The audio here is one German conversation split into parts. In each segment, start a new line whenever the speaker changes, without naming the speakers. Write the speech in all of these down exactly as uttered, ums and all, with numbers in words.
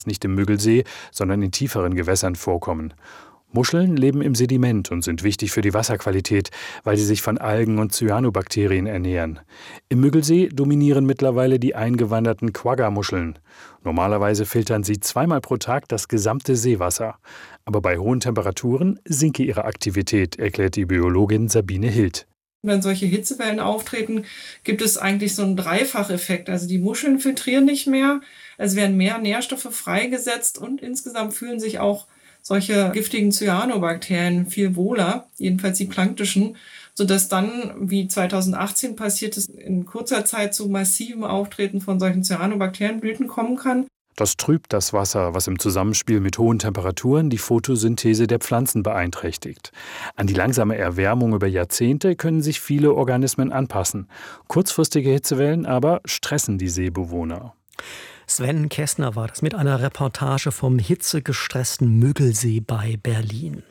nicht im Müggelsee, sondern in tieferen Gewässern vorkommen. Muscheln leben im Sediment und sind wichtig für die Wasserqualität, weil sie sich von Algen und Cyanobakterien ernähren. Im Müggelsee dominieren mittlerweile die eingewanderten Quagga-Muscheln. Normalerweise filtern sie zweimal pro Tag das gesamte Seewasser. Aber bei hohen Temperaturen sinke ihre Aktivität, erklärt die Biologin Sabine Hild.
Wenn solche Hitzewellen auftreten, gibt es eigentlich so einen Dreifacheffekt. Also die Muscheln filtrieren nicht mehr, es werden mehr Nährstoffe freigesetzt und insgesamt fühlen sich auch solche giftigen Cyanobakterien viel wohler, jedenfalls die planktischen, sodass dann, wie zweitausendachtzehn passiert ist, in kurzer Zeit zu massivem Auftreten von solchen Cyanobakterienblüten kommen kann.
Das trübt das Wasser, was im Zusammenspiel mit hohen Temperaturen die Photosynthese der Pflanzen beeinträchtigt. An die langsame Erwärmung über Jahrzehnte können sich viele Organismen anpassen. Kurzfristige Hitzewellen aber stressen die Seebewohner.
Sven Kessner war das mit einer Reportage vom hitzegestressten Müggelsee bei Berlin.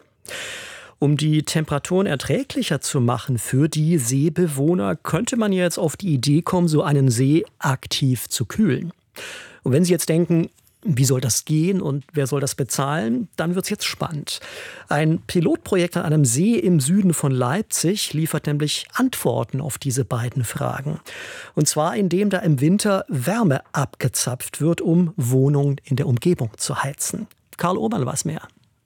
Um die Temperaturen erträglicher zu machen für die Seebewohner, könnte man jetzt auf die Idee kommen, so einen See aktiv zu kühlen. Und wenn Sie jetzt denken, wie soll das gehen und wer soll das bezahlen, dann wird es jetzt spannend. Ein Pilotprojekt an einem See im Süden von Leipzig liefert nämlich Antworten auf diese beiden Fragen. Und zwar, indem da im Winter Wärme abgezapft wird, um Wohnungen in der Umgebung zu heizen. Karl Oberl weiß mehr.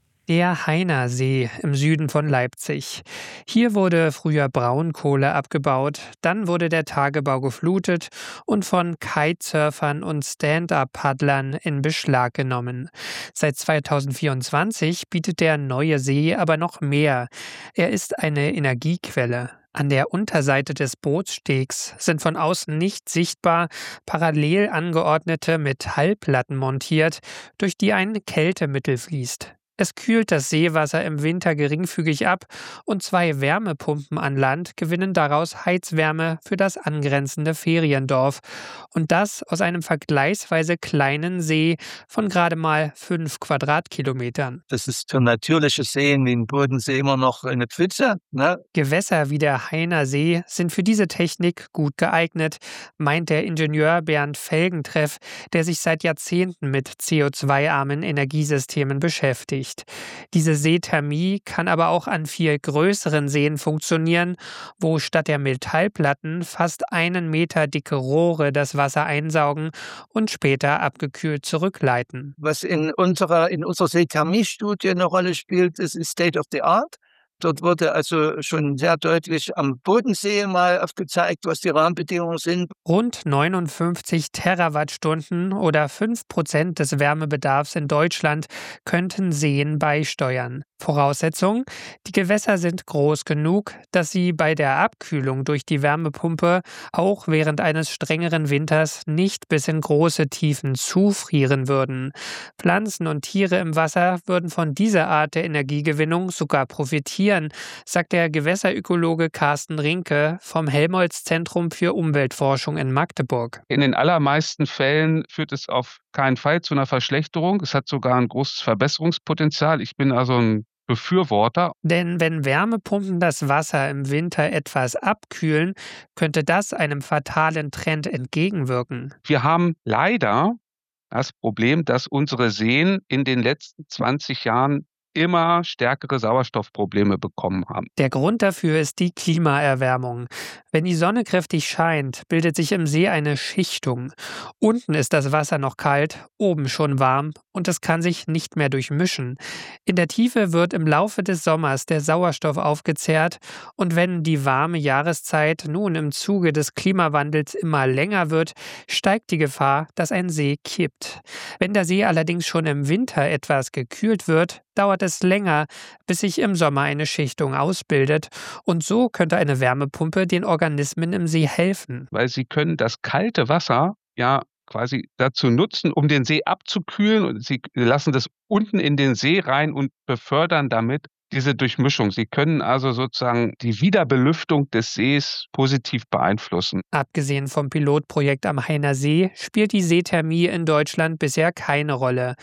Der Heiner See im Süden von Leipzig. Hier wurde früher Braunkohle abgebaut, dann wurde der Tagebau geflutet und von Kitesurfern und Stand-up-Paddlern in Beschlag genommen. Seit zweitausendvierundzwanzig bietet der neue See aber noch mehr. Er ist eine Energiequelle. An der Unterseite des Bootsstegs sind von außen nicht sichtbar parallel angeordnete Metallplatten montiert, durch die ein Kältemittel fließt. Es kühlt das Seewasser im Winter geringfügig ab und zwei Wärmepumpen an Land gewinnen daraus Heizwärme für das angrenzende Feriendorf. Und das aus einem vergleichsweise kleinen See von gerade mal fünf Quadratkilometern.
Das ist für natürliche Seen wie im Bodensee immer noch eine Pfütze, ne?
Gewässer wie der Heiner See sind für diese Technik gut geeignet, meint der Ingenieur Bernd Felgentreff, der sich seit Jahrzehnten mit C O zwei armen Energiesystemen beschäftigt. Diese Seethermie kann aber auch an viel größeren Seen funktionieren, wo statt der Metallplatten fast einen Meter dicke Rohre das Wasser einsaugen und später abgekühlt zurückleiten.
Was in unserer, in unserer Seethermie-Studie eine Rolle spielt, ist State of the Art. Dort wurde also schon sehr deutlich am Bodensee mal aufgezeigt, was die Rahmenbedingungen sind.
Rund neunundfünfzig Terawattstunden oder fünf Prozent des Wärmebedarfs in Deutschland könnten Seen beisteuern. Voraussetzung: Die Gewässer sind groß genug, dass sie bei der Abkühlung durch die Wärmepumpe auch während eines strengeren Winters nicht bis in große Tiefen zufrieren würden. Pflanzen und Tiere im Wasser würden von dieser Art der Energiegewinnung sogar profitieren, sagt der Gewässerökologe Carsten Rinke vom Helmholtz-Zentrum für Umweltforschung in Magdeburg.
In den allermeisten Fällen führt es auf keinen Fall zu einer Verschlechterung. Es hat sogar ein großes Verbesserungspotenzial. Ich bin also ein Befürworter.
Denn wenn Wärmepumpen das Wasser im Winter etwas abkühlen, könnte das einem fatalen Trend entgegenwirken.
Wir haben leider das Problem, dass unsere Seen in den letzten zwanzig Jahren immer stärkere Sauerstoffprobleme bekommen haben.
Der Grund dafür ist die Klimaerwärmung. Wenn die Sonne kräftig scheint, bildet sich im See eine Schichtung. Unten ist das Wasser noch kalt, oben schon warm und es kann sich nicht mehr durchmischen. In der Tiefe wird im Laufe des Sommers der Sauerstoff aufgezehrt und wenn die warme Jahreszeit nun im Zuge des Klimawandels immer länger wird, steigt die Gefahr, dass ein See kippt. Wenn der See allerdings schon im Winter etwas gekühlt wird, dauert es länger, bis sich im Sommer eine Schichtung ausbildet. Und so könnte eine Wärmepumpe den Organismen im See helfen.
Weil sie können das kalte Wasser ja quasi dazu nutzen, um den See abzukühlen. Und sie lassen das unten in den See rein und befördern damit diese Durchmischung. Sie können also sozusagen die Wiederbelüftung des Sees positiv beeinflussen.
Abgesehen vom Pilotprojekt am Heiner See spielt die Seethermie in Deutschland bisher keine Rolle.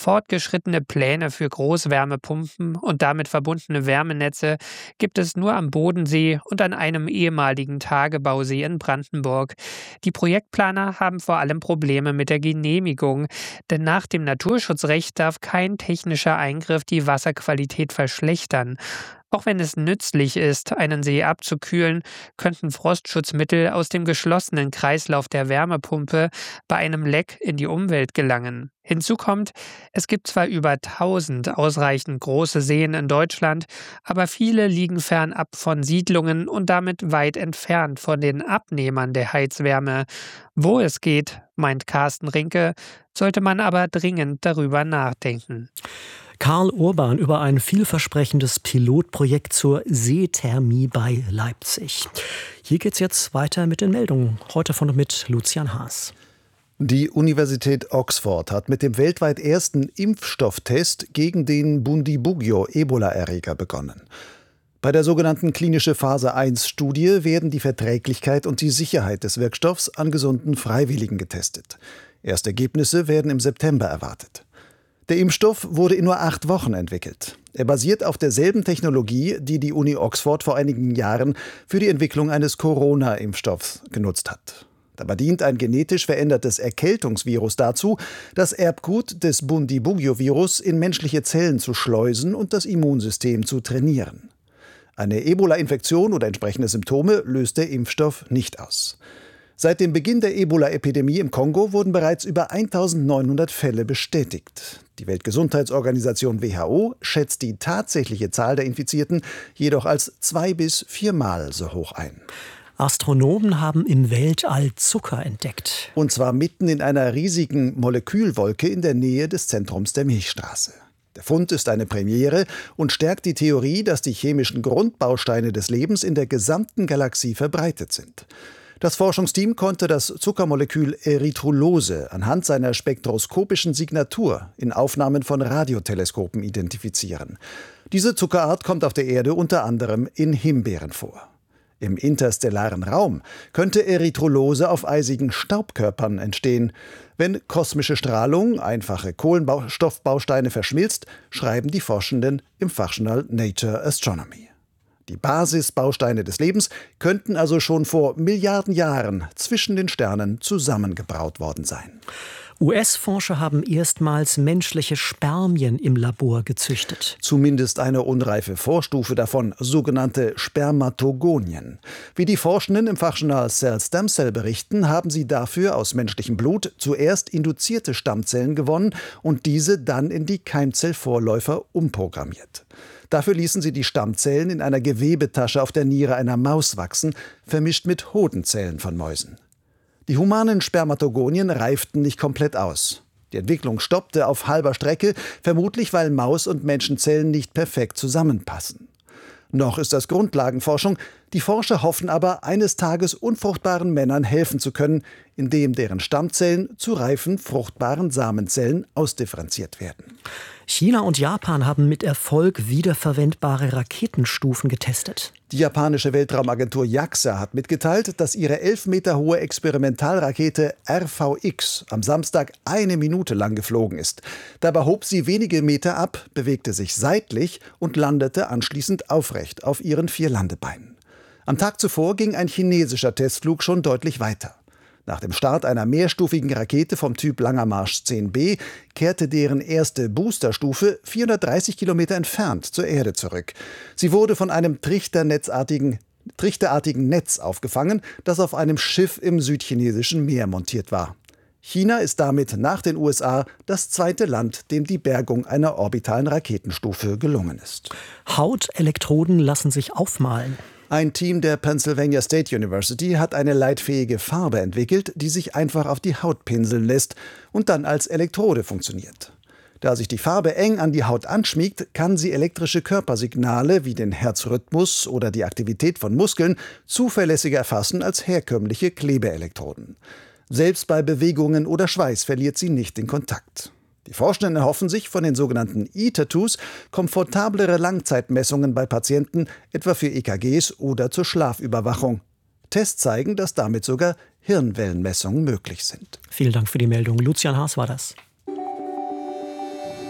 Fortgeschrittene Pläne für Großwärmepumpen und damit verbundene Wärmenetze gibt es nur am Bodensee und an einem ehemaligen Tagebausee in Brandenburg. Die Projektplaner haben vor allem Probleme mit der Genehmigung, denn nach dem Naturschutzrecht darf kein technischer Eingriff die Wasserqualität verschlechtern. Auch wenn es nützlich ist, einen See abzukühlen, könnten Frostschutzmittel aus dem geschlossenen Kreislauf der Wärmepumpe bei einem Leck in die Umwelt gelangen. Hinzu kommt, es gibt zwar über tausend ausreichend große Seen in Deutschland, aber viele liegen fernab von Siedlungen und damit weit entfernt von den Abnehmern der Heizwärme. Wo es geht, meint Carsten Rinke, sollte man aber dringend darüber nachdenken.
Karl Urban über ein vielversprechendes Pilotprojekt zur Seethermie bei Leipzig. Hier geht's jetzt weiter mit den Meldungen. Heute von und mit Lucian Haas.
Die Universität Oxford hat mit dem weltweit ersten Impfstofftest gegen den Bundibugyo-Ebola-Erreger begonnen. Bei der sogenannten klinische Phase eins Studie werden die Verträglichkeit und die Sicherheit des Wirkstoffs an gesunden Freiwilligen getestet. Erste Ergebnisse werden im September erwartet. Der Impfstoff wurde in nur acht Wochen entwickelt. Er basiert auf derselben Technologie, die die Uni Oxford vor einigen Jahren für die Entwicklung eines Corona-Impfstoffs genutzt hat. Dabei dient ein genetisch verändertes Erkältungsvirus dazu, das Erbgut des Bundibugyo-Virus in menschliche Zellen zu schleusen und das Immunsystem zu trainieren. Eine Ebola-Infektion oder entsprechende Symptome löst der Impfstoff nicht aus. Seit dem Beginn der Ebola-Epidemie im Kongo wurden bereits über eintausendneunhundert Fälle bestätigt. Die Weltgesundheitsorganisation W H O schätzt die tatsächliche Zahl der Infizierten jedoch als zwei- bis viermal so hoch ein.
Astronomen haben im Weltall Zucker entdeckt.
Und zwar mitten in einer riesigen Molekülwolke in der Nähe des Zentrums der Milchstraße. Der Fund ist eine Premiere und stärkt die Theorie, dass die chemischen Grundbausteine des Lebens in der gesamten Galaxie verbreitet sind. Das Forschungsteam konnte das Zuckermolekül Erythrulose anhand seiner spektroskopischen Signatur in Aufnahmen von Radioteleskopen identifizieren. Diese Zuckerart kommt auf der Erde unter anderem in Himbeeren vor. Im interstellaren Raum könnte Erythrulose auf eisigen Staubkörpern entstehen. Wenn kosmische Strahlung einfache Kohlenstoffbausteine verschmilzt, schreiben die Forschenden im Fachjournal Nature Astronomy. Die Basisbausteine des Lebens könnten also schon vor Milliarden Jahren zwischen den Sternen zusammengebraut worden sein.
U S-Forscher haben erstmals menschliche Spermien im Labor gezüchtet.
Zumindest eine unreife Vorstufe davon, sogenannte Spermatogonien. Wie die Forschenden im Fachjournal Cell Stem Cell berichten, haben sie dafür aus menschlichem Blut zuerst induzierte Stammzellen gewonnen und diese dann in die Keimzellvorläufer umprogrammiert. Dafür ließen sie die Stammzellen in einer Gewebetasche auf der Niere einer Maus wachsen, vermischt mit Hodenzellen von Mäusen. Die humanen Spermatogonien reiften nicht komplett aus. Die Entwicklung stoppte auf halber Strecke, vermutlich weil Maus- und Menschenzellen nicht perfekt zusammenpassen. Noch ist das Grundlagenforschung. Die Forscher hoffen aber, eines Tages unfruchtbaren Männern helfen zu können, indem deren Stammzellen zu reifen, fruchtbaren Samenzellen ausdifferenziert werden.
China und Japan haben mit Erfolg wiederverwendbare Raketenstufen getestet.
Die japanische Weltraumagentur JAXA hat mitgeteilt, dass ihre elf Meter hohe Experimentalrakete R V X am Samstag eine Minute lang geflogen ist. Dabei hob sie wenige Meter ab, bewegte sich seitlich und landete anschließend aufrecht auf ihren vier Landebeinen. Am Tag zuvor ging ein chinesischer Testflug schon deutlich weiter. Nach dem Start einer mehrstufigen Rakete vom Typ Langer Marsch zehn B kehrte deren erste Boosterstufe vierhundertdreißig Kilometer entfernt zur Erde zurück. Sie wurde von einem trichternetzartigen, trichterartigen Netz aufgefangen, das auf einem Schiff im südchinesischen Meer montiert war. China ist damit nach den U S A das zweite Land, dem die Bergung einer orbitalen Raketenstufe gelungen ist.
Hautelektroden lassen sich aufmalen.
Ein Team der Pennsylvania State University hat eine leitfähige Farbe entwickelt, die sich einfach auf die Haut pinseln lässt und dann als Elektrode funktioniert. Da sich die Farbe eng an die Haut anschmiegt, kann sie elektrische Körpersignale wie den Herzrhythmus oder die Aktivität von Muskeln zuverlässiger erfassen als herkömmliche Klebeelektroden. Selbst bei Bewegungen oder Schweiß verliert sie nicht den Kontakt. Die Forschenden erhoffen sich von den sogenannten E-Tattoos komfortablere Langzeitmessungen bei Patienten, etwa für E K Gs oder zur Schlafüberwachung. Tests zeigen, dass damit sogar Hirnwellenmessungen möglich sind.
Vielen Dank für die Meldung. Lucian Haas war das.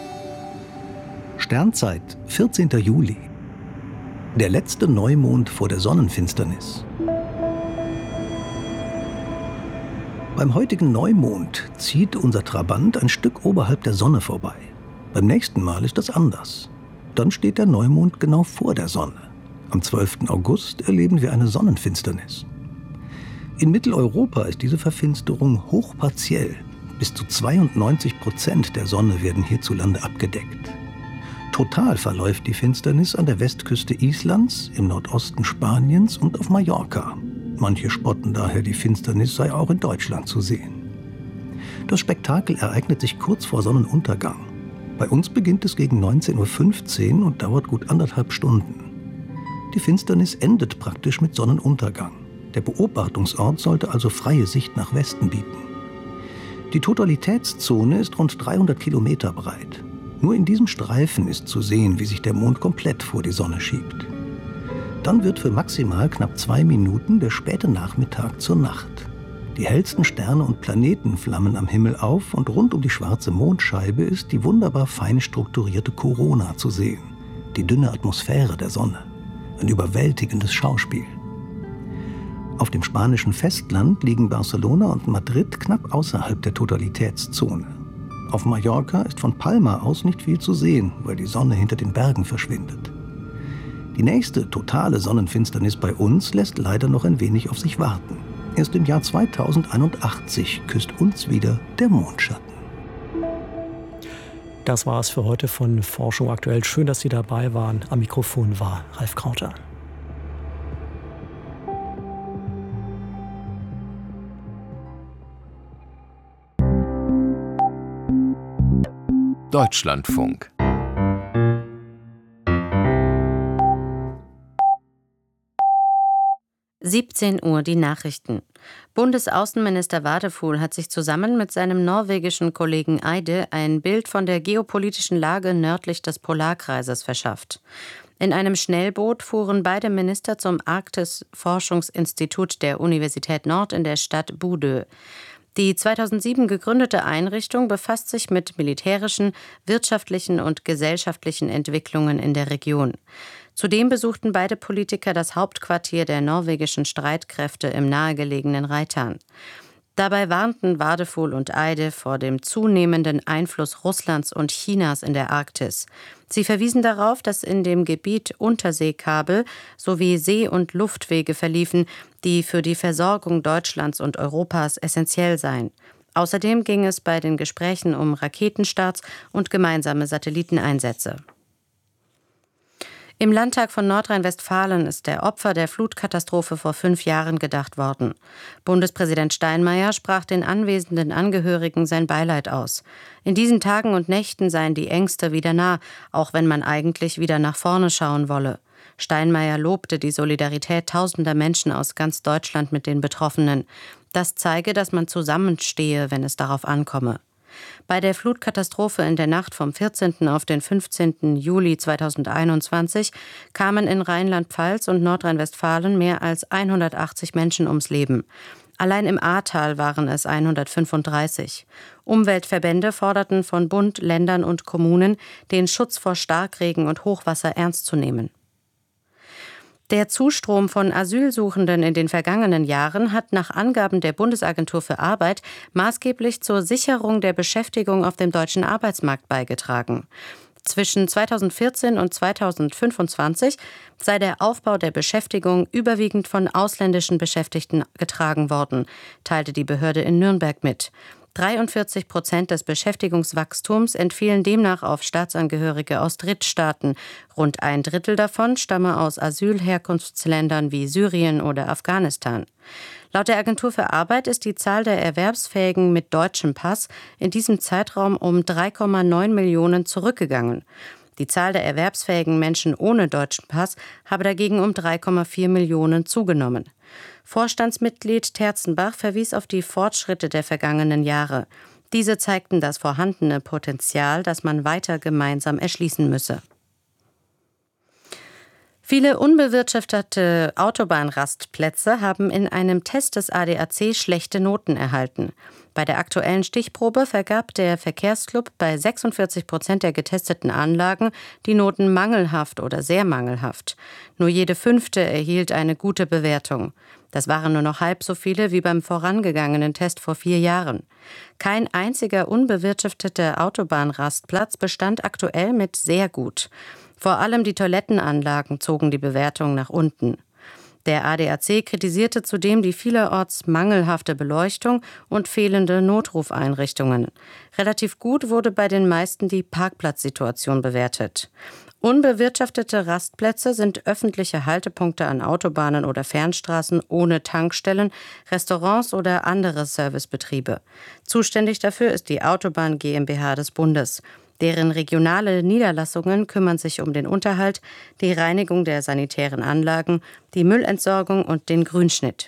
Sternzeit, vierzehnter Juli. Der letzte Neumond vor der Sonnenfinsternis. Beim heutigen Neumond zieht unser Trabant ein Stück oberhalb der Sonne vorbei. Beim nächsten Mal ist das anders. Dann steht der Neumond genau vor der Sonne. Am zwölften August erleben wir eine Sonnenfinsternis. In Mitteleuropa ist diese Verfinsterung hochpartiell. Bis zu zweiundneunzig Prozent der Sonne werden hierzulande abgedeckt. Total verläuft die Finsternis an der Westküste Islands, im Nordosten Spaniens und auf Mallorca. Manche spotten daher, die Finsternis sei auch in Deutschland zu sehen. Das Spektakel ereignet sich kurz vor Sonnenuntergang. Bei uns beginnt es gegen neunzehn Uhr fünfzehn und dauert gut anderthalb Stunden. Die Finsternis endet praktisch mit Sonnenuntergang. Der Beobachtungsort sollte also freie Sicht nach Westen bieten. Die Totalitätszone ist rund dreihundert Kilometer breit. Nur in diesem Streifen ist zu sehen, wie sich der Mond komplett vor die Sonne schiebt. Dann wird für maximal knapp zwei Minuten der späte Nachmittag zur Nacht. Die hellsten Sterne und Planeten flammen am Himmel auf und rund um die schwarze Mondscheibe ist die wunderbar fein strukturierte Korona zu sehen, die dünne Atmosphäre der Sonne. Ein überwältigendes Schauspiel. Auf dem spanischen Festland liegen Barcelona und Madrid knapp außerhalb der Totalitätszone. Auf Mallorca ist von Palma aus nicht viel zu sehen, weil die Sonne hinter den Bergen verschwindet. Die nächste totale Sonnenfinsternis bei uns lässt leider noch ein wenig auf sich warten. Erst im Jahr zweitausendeinundachtzig küsst uns wieder der Mondschatten.
Das war es für heute von Forschung aktuell. Schön, dass Sie dabei waren. Am Mikrofon war Ralf Krauter.
Deutschlandfunk.
siebzehn Uhr die Nachrichten. Bundesaußenminister Wadefuhl hat sich zusammen mit seinem norwegischen Kollegen Eide ein Bild von der geopolitischen Lage nördlich des Polarkreises verschafft. In einem Schnellboot fuhren beide Minister zum Arktis-Forschungsinstitut der Universität Nord in der Stadt Bodø. Die zweitausendsieben gegründete Einrichtung befasst sich mit militärischen, wirtschaftlichen und gesellschaftlichen Entwicklungen in der Region. Zudem besuchten beide Politiker das Hauptquartier der norwegischen Streitkräfte im nahegelegenen Reitan. Dabei warnten Wadefuhl und Eide vor dem zunehmenden Einfluss Russlands und Chinas in der Arktis. Sie verwiesen darauf, dass in dem Gebiet Unterseekabel sowie See- und Luftwege verliefen, die für die Versorgung Deutschlands und Europas essentiell seien. Außerdem ging es bei den Gesprächen um Raketenstarts und gemeinsame Satelliteneinsätze. Im Landtag von Nordrhein-Westfalen ist der Opfer der Flutkatastrophe vor fünf Jahren gedacht worden. Bundespräsident Steinmeier sprach den anwesenden Angehörigen sein Beileid aus. In diesen Tagen und Nächten seien die Ängste wieder nah, auch wenn man eigentlich wieder nach vorne schauen wolle. Steinmeier lobte die Solidarität tausender Menschen aus ganz Deutschland mit den Betroffenen. Das zeige, dass man zusammenstehe, wenn es darauf ankomme. Bei der Flutkatastrophe in der Nacht vom vierzehnten auf den fünfzehnten Juli zweitausendeinundzwanzig kamen in Rheinland-Pfalz und Nordrhein-Westfalen mehr als hundertachtzig Menschen ums Leben. Allein im Ahrtal waren es hundertfünfunddreißig. Umweltverbände forderten von Bund, Ländern und Kommunen, den Schutz vor Starkregen und Hochwasser ernst zu nehmen. Der Zustrom von Asylsuchenden in den vergangenen Jahren hat nach Angaben der Bundesagentur für Arbeit maßgeblich zur Sicherung der Beschäftigung auf dem deutschen Arbeitsmarkt beigetragen. Zwischen zweitausendvierzehn und zweitausendfünfundzwanzig sei der Aufbau der Beschäftigung überwiegend von ausländischen Beschäftigten getragen worden, teilte die Behörde in Nürnberg mit. dreiundvierzig Prozent des Beschäftigungswachstums entfielen demnach auf Staatsangehörige aus Drittstaaten. Rund ein Drittel davon stamme aus Asylherkunftsländern wie Syrien oder Afghanistan. Laut der Agentur für Arbeit ist die Zahl der Erwerbsfähigen mit deutschem Pass in diesem Zeitraum um drei Komma neun Millionen zurückgegangen. Die Zahl der erwerbsfähigen Menschen ohne deutschen Pass habe dagegen um drei Komma vier Millionen zugenommen. Vorstandsmitglied Terzenbach verwies auf die Fortschritte der vergangenen Jahre. Diese zeigten das vorhandene Potenzial, das man weiter gemeinsam erschließen müsse. Viele unbewirtschaftete Autobahnrastplätze haben in einem Test des A D A C schlechte Noten erhalten. Bei der aktuellen Stichprobe vergab der Verkehrsclub bei sechsundvierzig Prozent der getesteten Anlagen die Noten mangelhaft oder sehr mangelhaft. Nur jede fünfte erhielt eine gute Bewertung. Das waren nur noch halb so viele wie beim vorangegangenen Test vor vier Jahren. Kein einziger unbewirtschafteter Autobahnrastplatz bestand aktuell mit sehr gut. Vor allem die Toilettenanlagen zogen die Bewertung nach unten. Der A D A C kritisierte zudem die vielerorts mangelhafte Beleuchtung und fehlende Notrufeinrichtungen. Relativ gut wurde bei den meisten die Parkplatzsituation bewertet. Unbewirtschaftete Rastplätze sind öffentliche Haltepunkte an Autobahnen oder Fernstraßen ohne Tankstellen, Restaurants oder andere Servicebetriebe. Zuständig dafür ist die Autobahn GmbH des Bundes. Deren regionale Niederlassungen kümmern sich um den Unterhalt, die Reinigung der sanitären Anlagen, die Müllentsorgung und den Grünschnitt.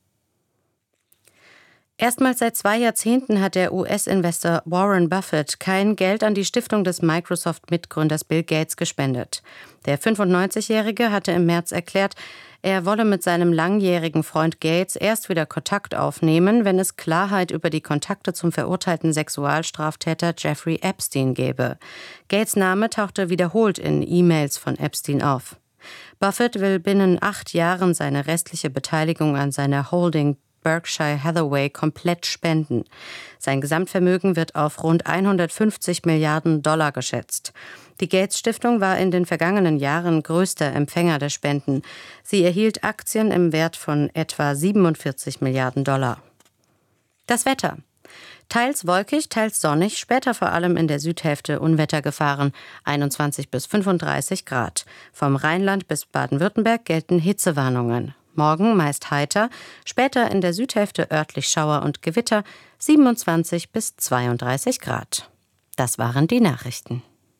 Erstmals seit zwei Jahrzehnten hat der U S-Investor Warren Buffett kein Geld an die Stiftung des Microsoft-Mitgründers Bill Gates gespendet. Der fünfundneunzigjährige hatte im März erklärt, er wolle mit seinem langjährigen Freund Gates erst wieder Kontakt aufnehmen, wenn es Klarheit über die Kontakte zum verurteilten Sexualstraftäter Jeffrey Epstein gäbe. Gates' Name tauchte wiederholt in E-Mails von Epstein auf. Buffett will binnen acht Jahren seine restliche Beteiligung an seiner Holding Berkshire Hathaway komplett spenden. Sein Gesamtvermögen wird auf rund hundertfünfzig Milliarden Dollar geschätzt. Die Gates-Stiftung war in den vergangenen Jahren größter Empfänger der Spenden. Sie erhielt Aktien im Wert von etwa siebenundvierzig Milliarden Dollar. Das Wetter. Teils wolkig, teils sonnig, später vor allem in der Südhälfte Unwettergefahren, einundzwanzig bis fünfunddreißig Grad. Vom Rheinland bis Baden-Württemberg gelten Hitzewarnungen. Morgen meist heiter, später in der Südhälfte örtlich Schauer und Gewitter, siebenundzwanzig bis zweiunddreißig Grad. Das waren die Nachrichten.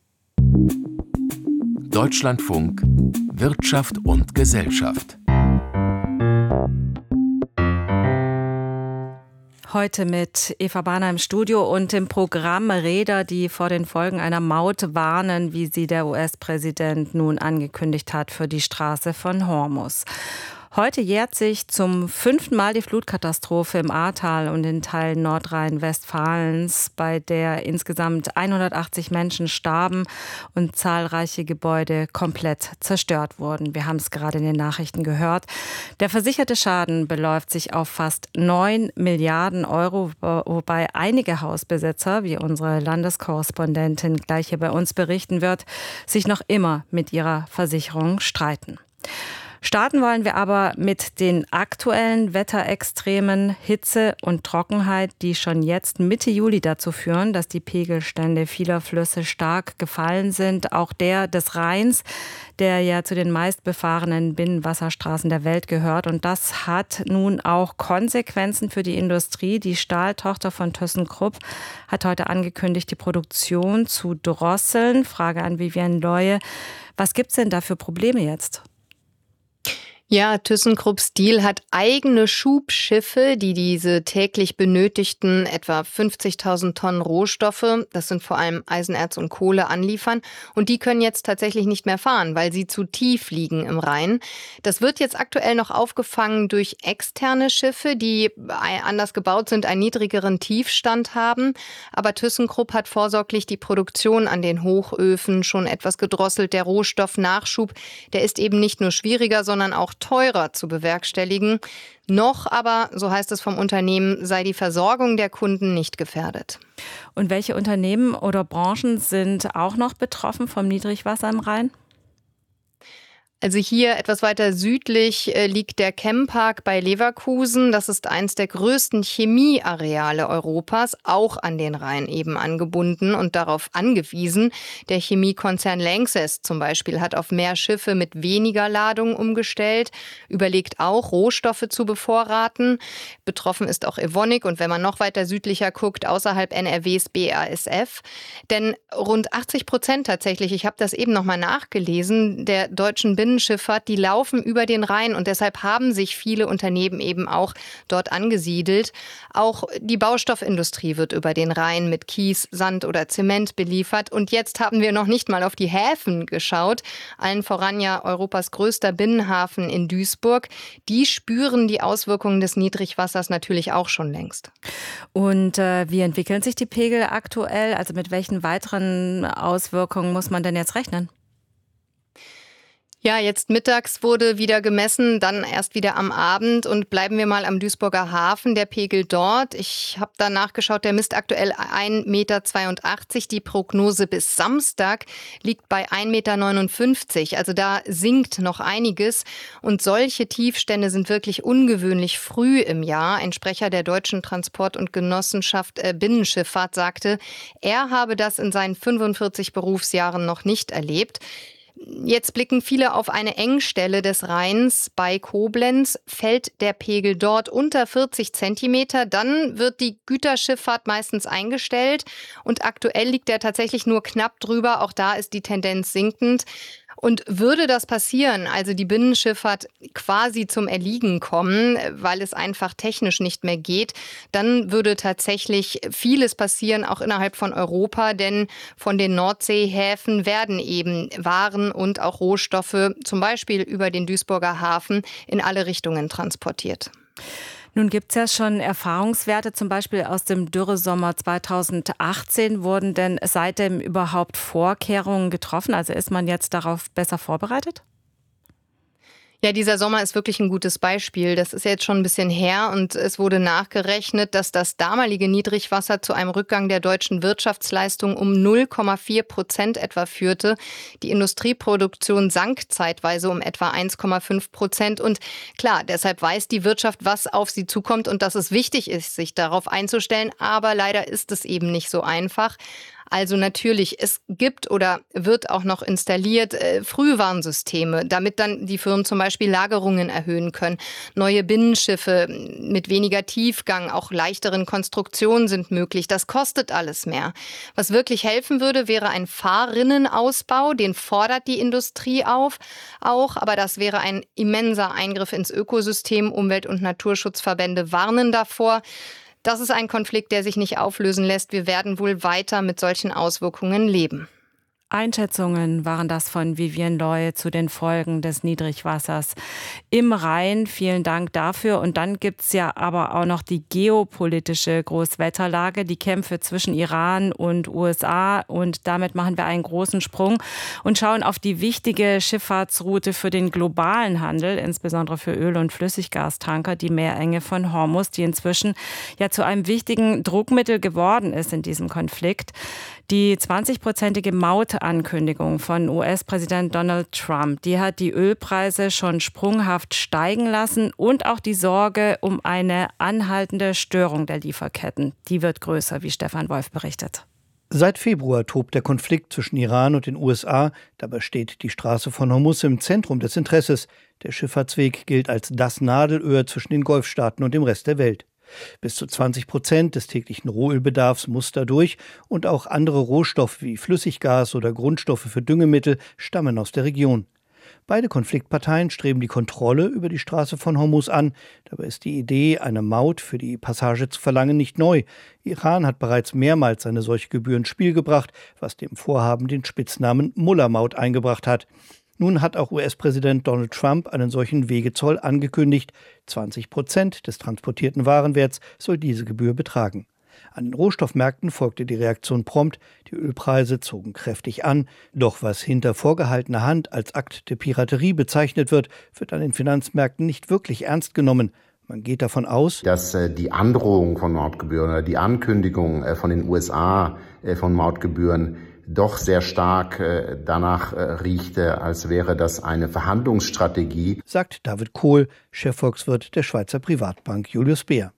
Deutschlandfunk Wirtschaft und Gesellschaft.
Heute mit Eva Bahner im Studio und im Programm Räder, die vor den Folgen einer Maut warnen, wie sie der U S-Präsident nun angekündigt hat für die Straße von Hormuz. Heute jährt sich zum fünften Mal die Flutkatastrophe im Ahrtal und in Teilen Nordrhein-Westfalens, bei der insgesamt hundertachtzig Menschen starben und zahlreiche Gebäude komplett zerstört wurden. Wir haben es gerade in den Nachrichten gehört. Der versicherte Schaden beläuft sich auf fast neun Milliarden Euro, wobei einige Hausbesitzer, wie unsere Landeskorrespondentin gleich hier bei uns berichten wird, sich noch immer mit ihrer Versicherung streiten. Starten wollen wir aber mit den aktuellen Wetterextremen, Hitze und Trockenheit, die schon jetzt Mitte Juli dazu führen, dass die Pegelstände vieler Flüsse stark gefallen sind. Auch der des Rheins, der ja zu den meistbefahrenen Binnenwasserstraßen der Welt gehört. Und das hat nun auch Konsequenzen für die Industrie. Die Stahltochter von ThyssenKrupp hat heute angekündigt, die Produktion zu drosseln. Frage an Vivienne Leue. Was gibt es denn da für Probleme jetzt?
Ja, ThyssenKrupp Steel hat eigene Schubschiffe, die diese täglich benötigten etwa fünfzigtausend Tonnen Rohstoffe, das sind vor allem Eisenerz und Kohle, anliefern. Und die können jetzt tatsächlich nicht mehr fahren, weil sie zu tief liegen im Rhein. Das wird jetzt aktuell noch aufgefangen durch externe Schiffe, die anders gebaut sind, einen niedrigeren Tiefstand haben. Aber ThyssenKrupp hat vorsorglich die Produktion an den Hochöfen schon etwas gedrosselt. Der Rohstoffnachschub, der ist eben nicht nur schwieriger, sondern auch teurer zu bewerkstelligen. Noch aber, so heißt es vom Unternehmen, sei die Versorgung der Kunden nicht gefährdet.
Und welche Unternehmen oder Branchen sind auch noch betroffen vom Niedrigwasser im Rhein?
Also hier etwas weiter südlich liegt der Chempark bei Leverkusen. Das ist eins der größten Chemieareale Europas, auch an den Rhein eben angebunden und darauf angewiesen. Der Chemiekonzern Lanxess zum Beispiel hat auf mehr Schiffe mit weniger Ladung umgestellt, überlegt auch, Rohstoffe zu bevorraten. Betroffen ist auch Evonik und wenn man noch weiter südlicher guckt, außerhalb N R Ws B A S F. Denn rund achtzig Prozent tatsächlich, ich habe das eben noch mal nachgelesen, der deutschen Binnen Binnenschifffahrt, die laufen über den Rhein und deshalb haben sich viele Unternehmen eben auch dort angesiedelt. Auch die Baustoffindustrie wird über den Rhein mit Kies, Sand oder Zement beliefert. Und jetzt haben wir noch nicht mal auf die Häfen geschaut. Allen voran ja Europas größter Binnenhafen in Duisburg. Die spüren die Auswirkungen des Niedrigwassers natürlich auch schon längst.
Und äh, wie entwickeln sich die Pegel aktuell? Also mit welchen weiteren Auswirkungen muss man denn jetzt rechnen?
Ja, jetzt mittags wurde wieder gemessen, dann erst wieder am Abend und bleiben wir mal am Duisburger Hafen, der Pegel dort. Ich habe da nachgeschaut, der misst aktuell ein Meter zweiundachtzig. Die Prognose bis Samstag liegt bei ein Meter neunundfünfzig. Also da sinkt noch einiges und solche Tiefstände sind wirklich ungewöhnlich früh im Jahr. Ein Sprecher der Deutschen Transport- und Genossenschaft äh, Binnenschifffahrt sagte, er habe das in seinen fünfundvierzig Berufsjahren noch nicht erlebt. Jetzt blicken viele auf eine Engstelle des Rheins bei Koblenz. Fällt der Pegel dort unter vierzig Zentimeter, dann wird die Güterschifffahrt meistens eingestellt. Und aktuell liegt er tatsächlich nur knapp drüber. Auch da ist die Tendenz sinkend. Und würde das passieren, also die Binnenschifffahrt quasi zum Erliegen kommen, weil es einfach technisch nicht mehr geht, dann würde tatsächlich vieles passieren, auch innerhalb von Europa, denn von den Nordseehäfen werden eben Waren und auch Rohstoffe, zum Beispiel über den Duisburger Hafen, in alle Richtungen transportiert.
Nun gibt es ja schon Erfahrungswerte, zum Beispiel aus dem Dürresommer zweitausendachtzehn. Wurden denn seitdem überhaupt Vorkehrungen getroffen? Also ist man jetzt darauf besser vorbereitet?
Ja, dieser Sommer ist wirklich ein gutes Beispiel. Das ist jetzt schon ein bisschen her und es wurde nachgerechnet, dass das damalige Niedrigwasser zu einem Rückgang der deutschen Wirtschaftsleistung um null Komma vier Prozent etwa führte. Die Industrieproduktion sank zeitweise um etwa eins Komma fünf Prozent. Und klar, deshalb weiß die Wirtschaft, was auf sie zukommt und dass es wichtig ist, sich darauf einzustellen. Aber leider ist es eben nicht so einfach. Also natürlich, es gibt oder wird auch noch installiert äh, Frühwarnsysteme, damit dann die Firmen zum Beispiel Lagerungen erhöhen können. Neue Binnenschiffe mit weniger Tiefgang, auch leichteren Konstruktionen sind möglich. Das kostet alles mehr. Was wirklich helfen würde, wäre ein Fahrrinnenausbau. Den fordert die Industrie auf, auch. Aber das wäre ein immenser Eingriff ins Ökosystem. Umwelt- und Naturschutzverbände warnen davor. Das ist ein Konflikt, der sich nicht auflösen lässt. Wir werden wohl weiter mit solchen Auswirkungen leben.
Einschätzungen waren das von Vivienne Loy zu den Folgen des Niedrigwassers im Rhein. Vielen Dank dafür. Und dann gibt es ja aber auch noch die geopolitische Großwetterlage, die Kämpfe zwischen Iran und U S A. Und damit machen wir einen großen Sprung und schauen auf die wichtige Schifffahrtsroute für den globalen Handel, insbesondere für Öl- und Flüssiggastanker, die Meerenge von Hormuz, die inzwischen ja zu einem wichtigen Druckmittel geworden ist in diesem Konflikt. Die zwanzig-prozentige Mautankündigung von U S-Präsident Donald Trump, die hat die Ölpreise schon sprunghaft steigen lassen und auch die Sorge um eine anhaltende Störung der Lieferketten. Die wird größer, wie Stefan Wolf berichtet.
Seit Februar tobt der Konflikt zwischen Iran und den U S A. Dabei steht die Straße von Hormuz im Zentrum des Interesses. Der Schifffahrtsweg gilt als das Nadelöhr zwischen den Golfstaaten und dem Rest der Welt. Bis zu zwanzig Prozent des täglichen Rohölbedarfs muss dadurch und auch andere Rohstoffe wie Flüssiggas oder Grundstoffe für Düngemittel stammen aus der Region. Beide Konfliktparteien streben die Kontrolle über die Straße von Hormuz an. Dabei ist die Idee, eine Maut für die Passage zu verlangen, nicht neu. Iran hat bereits mehrmals eine solche Gebühr ins Spiel gebracht, was dem Vorhaben den Spitznamen Mullah-Maut eingebracht hat. Nun hat auch U S-Präsident Donald Trump einen solchen Wegezoll angekündigt. zwanzig Prozent des transportierten Warenwerts soll diese Gebühr betragen. An den Rohstoffmärkten folgte die Reaktion prompt. Die Ölpreise zogen kräftig an. Doch was hinter vorgehaltener Hand als Akt der Piraterie bezeichnet wird, wird an den Finanzmärkten nicht wirklich ernst genommen. Man geht davon aus,
dass äh, die Androhung von Mautgebühren oder die Ankündigung äh, von den U S A äh, von Mautgebühren doch sehr stark äh, danach äh, riechte, als wäre das eine Verhandlungsstrategie,
sagt David Kohl, Chefvolkswirt der Schweizer Privatbank Julius Baer.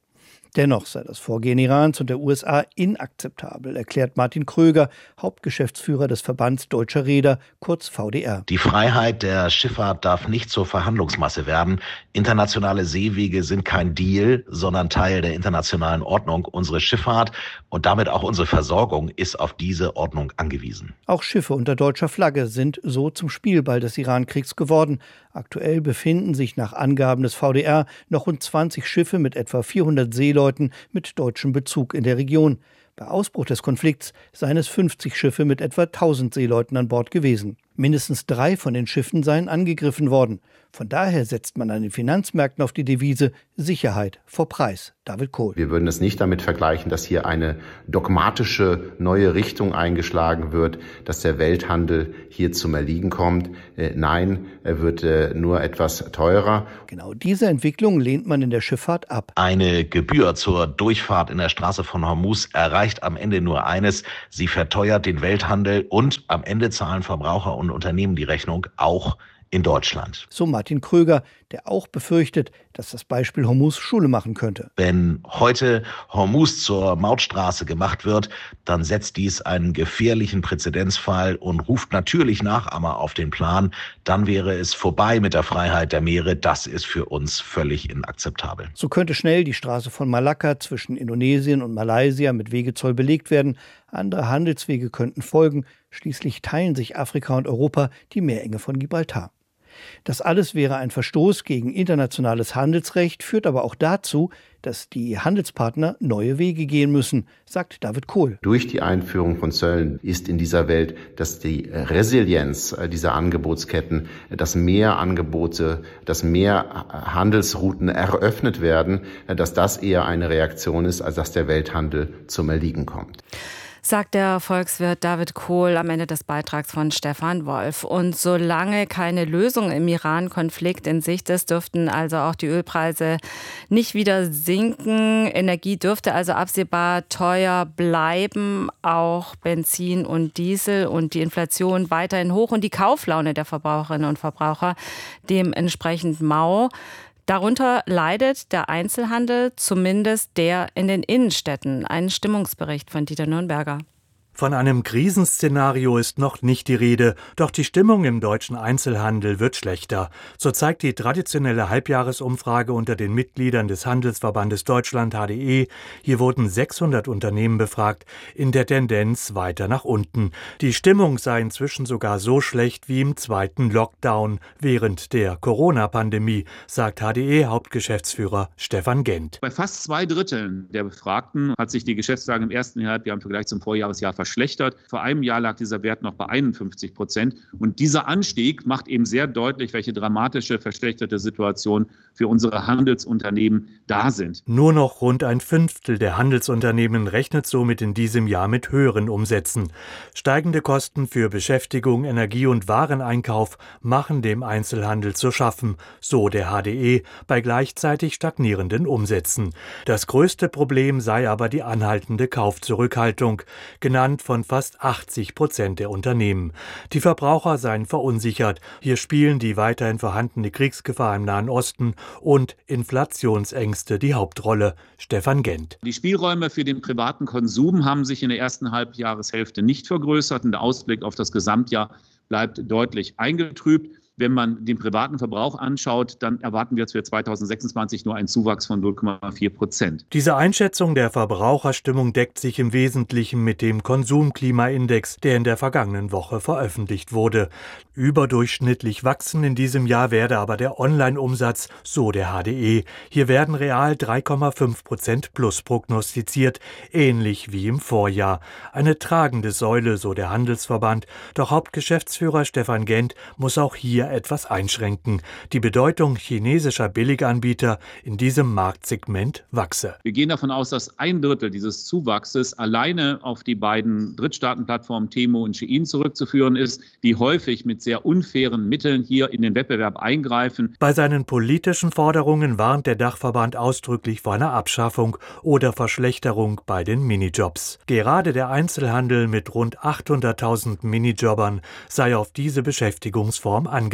Dennoch sei das Vorgehen Irans und der U S A inakzeptabel, erklärt Martin Kröger, Hauptgeschäftsführer des Verbands Deutscher Reeder, kurz V D R.
Die Freiheit der Schifffahrt darf nicht zur Verhandlungsmasse werden. Internationale Seewege sind kein Deal, sondern Teil der internationalen Ordnung. Unsere Schifffahrt und damit auch unsere Versorgung ist auf diese Ordnung angewiesen.
Auch Schiffe unter deutscher Flagge sind so zum Spielball des Iran-Kriegs geworden. Aktuell befinden sich nach Angaben des V D R noch rund zwanzig Schiffe mit etwa vierhundert Seeleuten mit deutschem Bezug in der Region. Bei Ausbruch des Konflikts seien es fünfzig Schiffe mit etwa tausend Seeleuten an Bord gewesen. Mindestens drei von den Schiffen seien angegriffen worden. Von daher setzt man an den Finanzmärkten auf die Devise Sicherheit vor Preis. David Kohl.
Wir würden es nicht damit vergleichen, dass hier eine dogmatische neue Richtung eingeschlagen wird, dass der Welthandel hier zum Erliegen kommt. Äh, nein, er wird äh, nur etwas teurer.
Genau diese Entwicklung lehnt man in der Schifffahrt ab.
Eine Gebühr zur Durchfahrt in der Straße von Hormuz erreicht am Ende nur eines: Sie verteuert den Welthandel und am Ende zahlen Verbraucher und Unternehmen die Rechnung, auch in Deutschland.
So Martin Kröger, der auch befürchtet, dass das Beispiel Hormuz Schule machen könnte.
Wenn heute Hormuz zur Mautstraße gemacht wird, dann setzt dies einen gefährlichen Präzedenzfall und ruft natürlich Nachahmer auf den Plan. Dann wäre es vorbei mit der Freiheit der Meere. Das ist für uns völlig inakzeptabel.
So könnte schnell die Straße von Malakka zwischen Indonesien und Malaysia mit Wegezoll belegt werden. Andere Handelswege könnten folgen. Schließlich teilen sich Afrika und Europa die Meerenge von Gibraltar. Das alles wäre ein Verstoß gegen internationales Handelsrecht, führt aber auch dazu, dass die Handelspartner neue Wege gehen müssen, sagt David Kohl.
Durch die Einführung von Zöllen ist in dieser Welt, dass die Resilienz dieser Angebotsketten, dass mehr Angebote, dass mehr Handelsrouten eröffnet werden, dass das eher eine Reaktion ist, als dass der Welthandel zum Erliegen kommt.
Sagt der Volkswirt David Kohl am Ende des Beitrags von Stefan Wolf. Und solange keine Lösung im Iran-Konflikt in Sicht ist, dürften also auch die Ölpreise nicht wieder sinken. Energie dürfte also absehbar teuer bleiben, auch Benzin und Diesel, und die Inflation weiterhin hoch und die Kauflaune der Verbraucherinnen und Verbraucher dementsprechend mau. Darunter leidet der Einzelhandel, zumindest der in den Innenstädten. Ein Stimmungsbericht von Dieter Nürnberger.
Von einem Krisenszenario ist noch nicht die Rede, doch die Stimmung im deutschen Einzelhandel wird schlechter. So zeigt die traditionelle Halbjahresumfrage unter den Mitgliedern des Handelsverbandes Deutschland H D E. Hier wurden sechshundert Unternehmen befragt, in der Tendenz weiter nach unten. Die Stimmung sei inzwischen sogar so schlecht wie im zweiten Lockdown während der Corona-Pandemie, sagt H D E-Hauptgeschäftsführer Stefan Gent.
Bei fast zwei Dritteln der Befragten hat sich die Geschäftslage im ersten Halbjahr im Vergleich zum Vorjahresjahr verschlechtert. Verschlechtert. Vor einem Jahr lag dieser Wert noch bei einundfünfzig Prozent. Und dieser Anstieg macht eben sehr deutlich, welche dramatische, verschlechterte Situation für unsere Handelsunternehmen da sind.
Nur noch rund ein Fünftel der Handelsunternehmen rechnet somit in diesem Jahr mit höheren Umsätzen. Steigende Kosten für Beschäftigung, Energie und Wareneinkauf machen dem Einzelhandel zu schaffen, so der H D E, bei gleichzeitig stagnierenden Umsätzen. Das größte Problem sei aber die anhaltende Kaufzurückhaltung, genannt von fast achtzig Prozent der Unternehmen. Die Verbraucher seien verunsichert. Hier spielen die weiterhin vorhandene Kriegsgefahr im Nahen Osten und Inflationsängste die Hauptrolle. Stefan Gent.
Die Spielräume für den privaten Konsum haben sich in der ersten Halbjahreshälfte nicht vergrößert und der Ausblick auf das Gesamtjahr bleibt deutlich eingetrübt. Wenn man den privaten Verbrauch anschaut, dann erwarten wir jetzt für zweitausendsechsundzwanzig nur einen Zuwachs von null Komma vier Prozent.
Diese Einschätzung der Verbraucherstimmung deckt sich im Wesentlichen mit dem Konsumklimaindex, der in der vergangenen Woche veröffentlicht wurde. Überdurchschnittlich wachsen in diesem Jahr werde aber der Online-Umsatz, so der H D E. Hier werden real drei Komma fünf Prozent plus prognostiziert, ähnlich wie im Vorjahr. Eine tragende Säule, so der Handelsverband. Doch Hauptgeschäftsführer Stefan Gent muss auch hier etwas einschränken. Die Bedeutung chinesischer Billiganbieter in diesem Marktsegment wachse.
Wir gehen davon aus, dass ein Drittel dieses Zuwachses alleine auf die beiden Drittstaatenplattformen Temu und Shein zurückzuführen ist, die häufig mit sehr unfairen Mitteln hier in den Wettbewerb eingreifen.
Bei seinen politischen Forderungen warnt der Dachverband ausdrücklich vor einer Abschaffung oder Verschlechterung bei den Minijobs. Gerade der Einzelhandel mit rund achthunderttausend Minijobbern sei auf diese Beschäftigungsform angewiesen.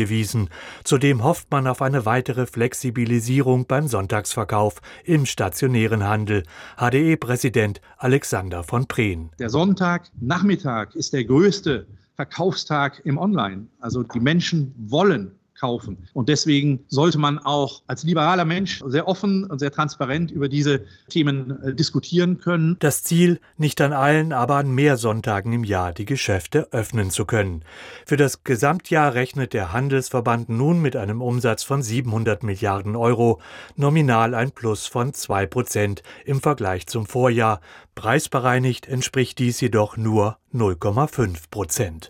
hingewiesen. Zudem hofft man auf eine weitere Flexibilisierung beim Sonntagsverkauf im stationären Handel. H D E-Präsident Alexander von Prehn.
Der Sonntagnachmittag ist der größte Verkaufstag im Online. Also die Menschen wollen kaufen. Und deswegen sollte man auch als liberaler Mensch sehr offen und sehr transparent über diese Themen äh, diskutieren können.
Das Ziel, nicht an allen, aber an mehr Sonntagen im Jahr die Geschäfte öffnen zu können. Für das Gesamtjahr rechnet der Handelsverband nun mit einem Umsatz von siebenhundert Milliarden Euro, nominal ein Plus von zwei Prozent im Vergleich zum Vorjahr. Preisbereinigt entspricht dies jedoch nur null Komma fünf Prozent.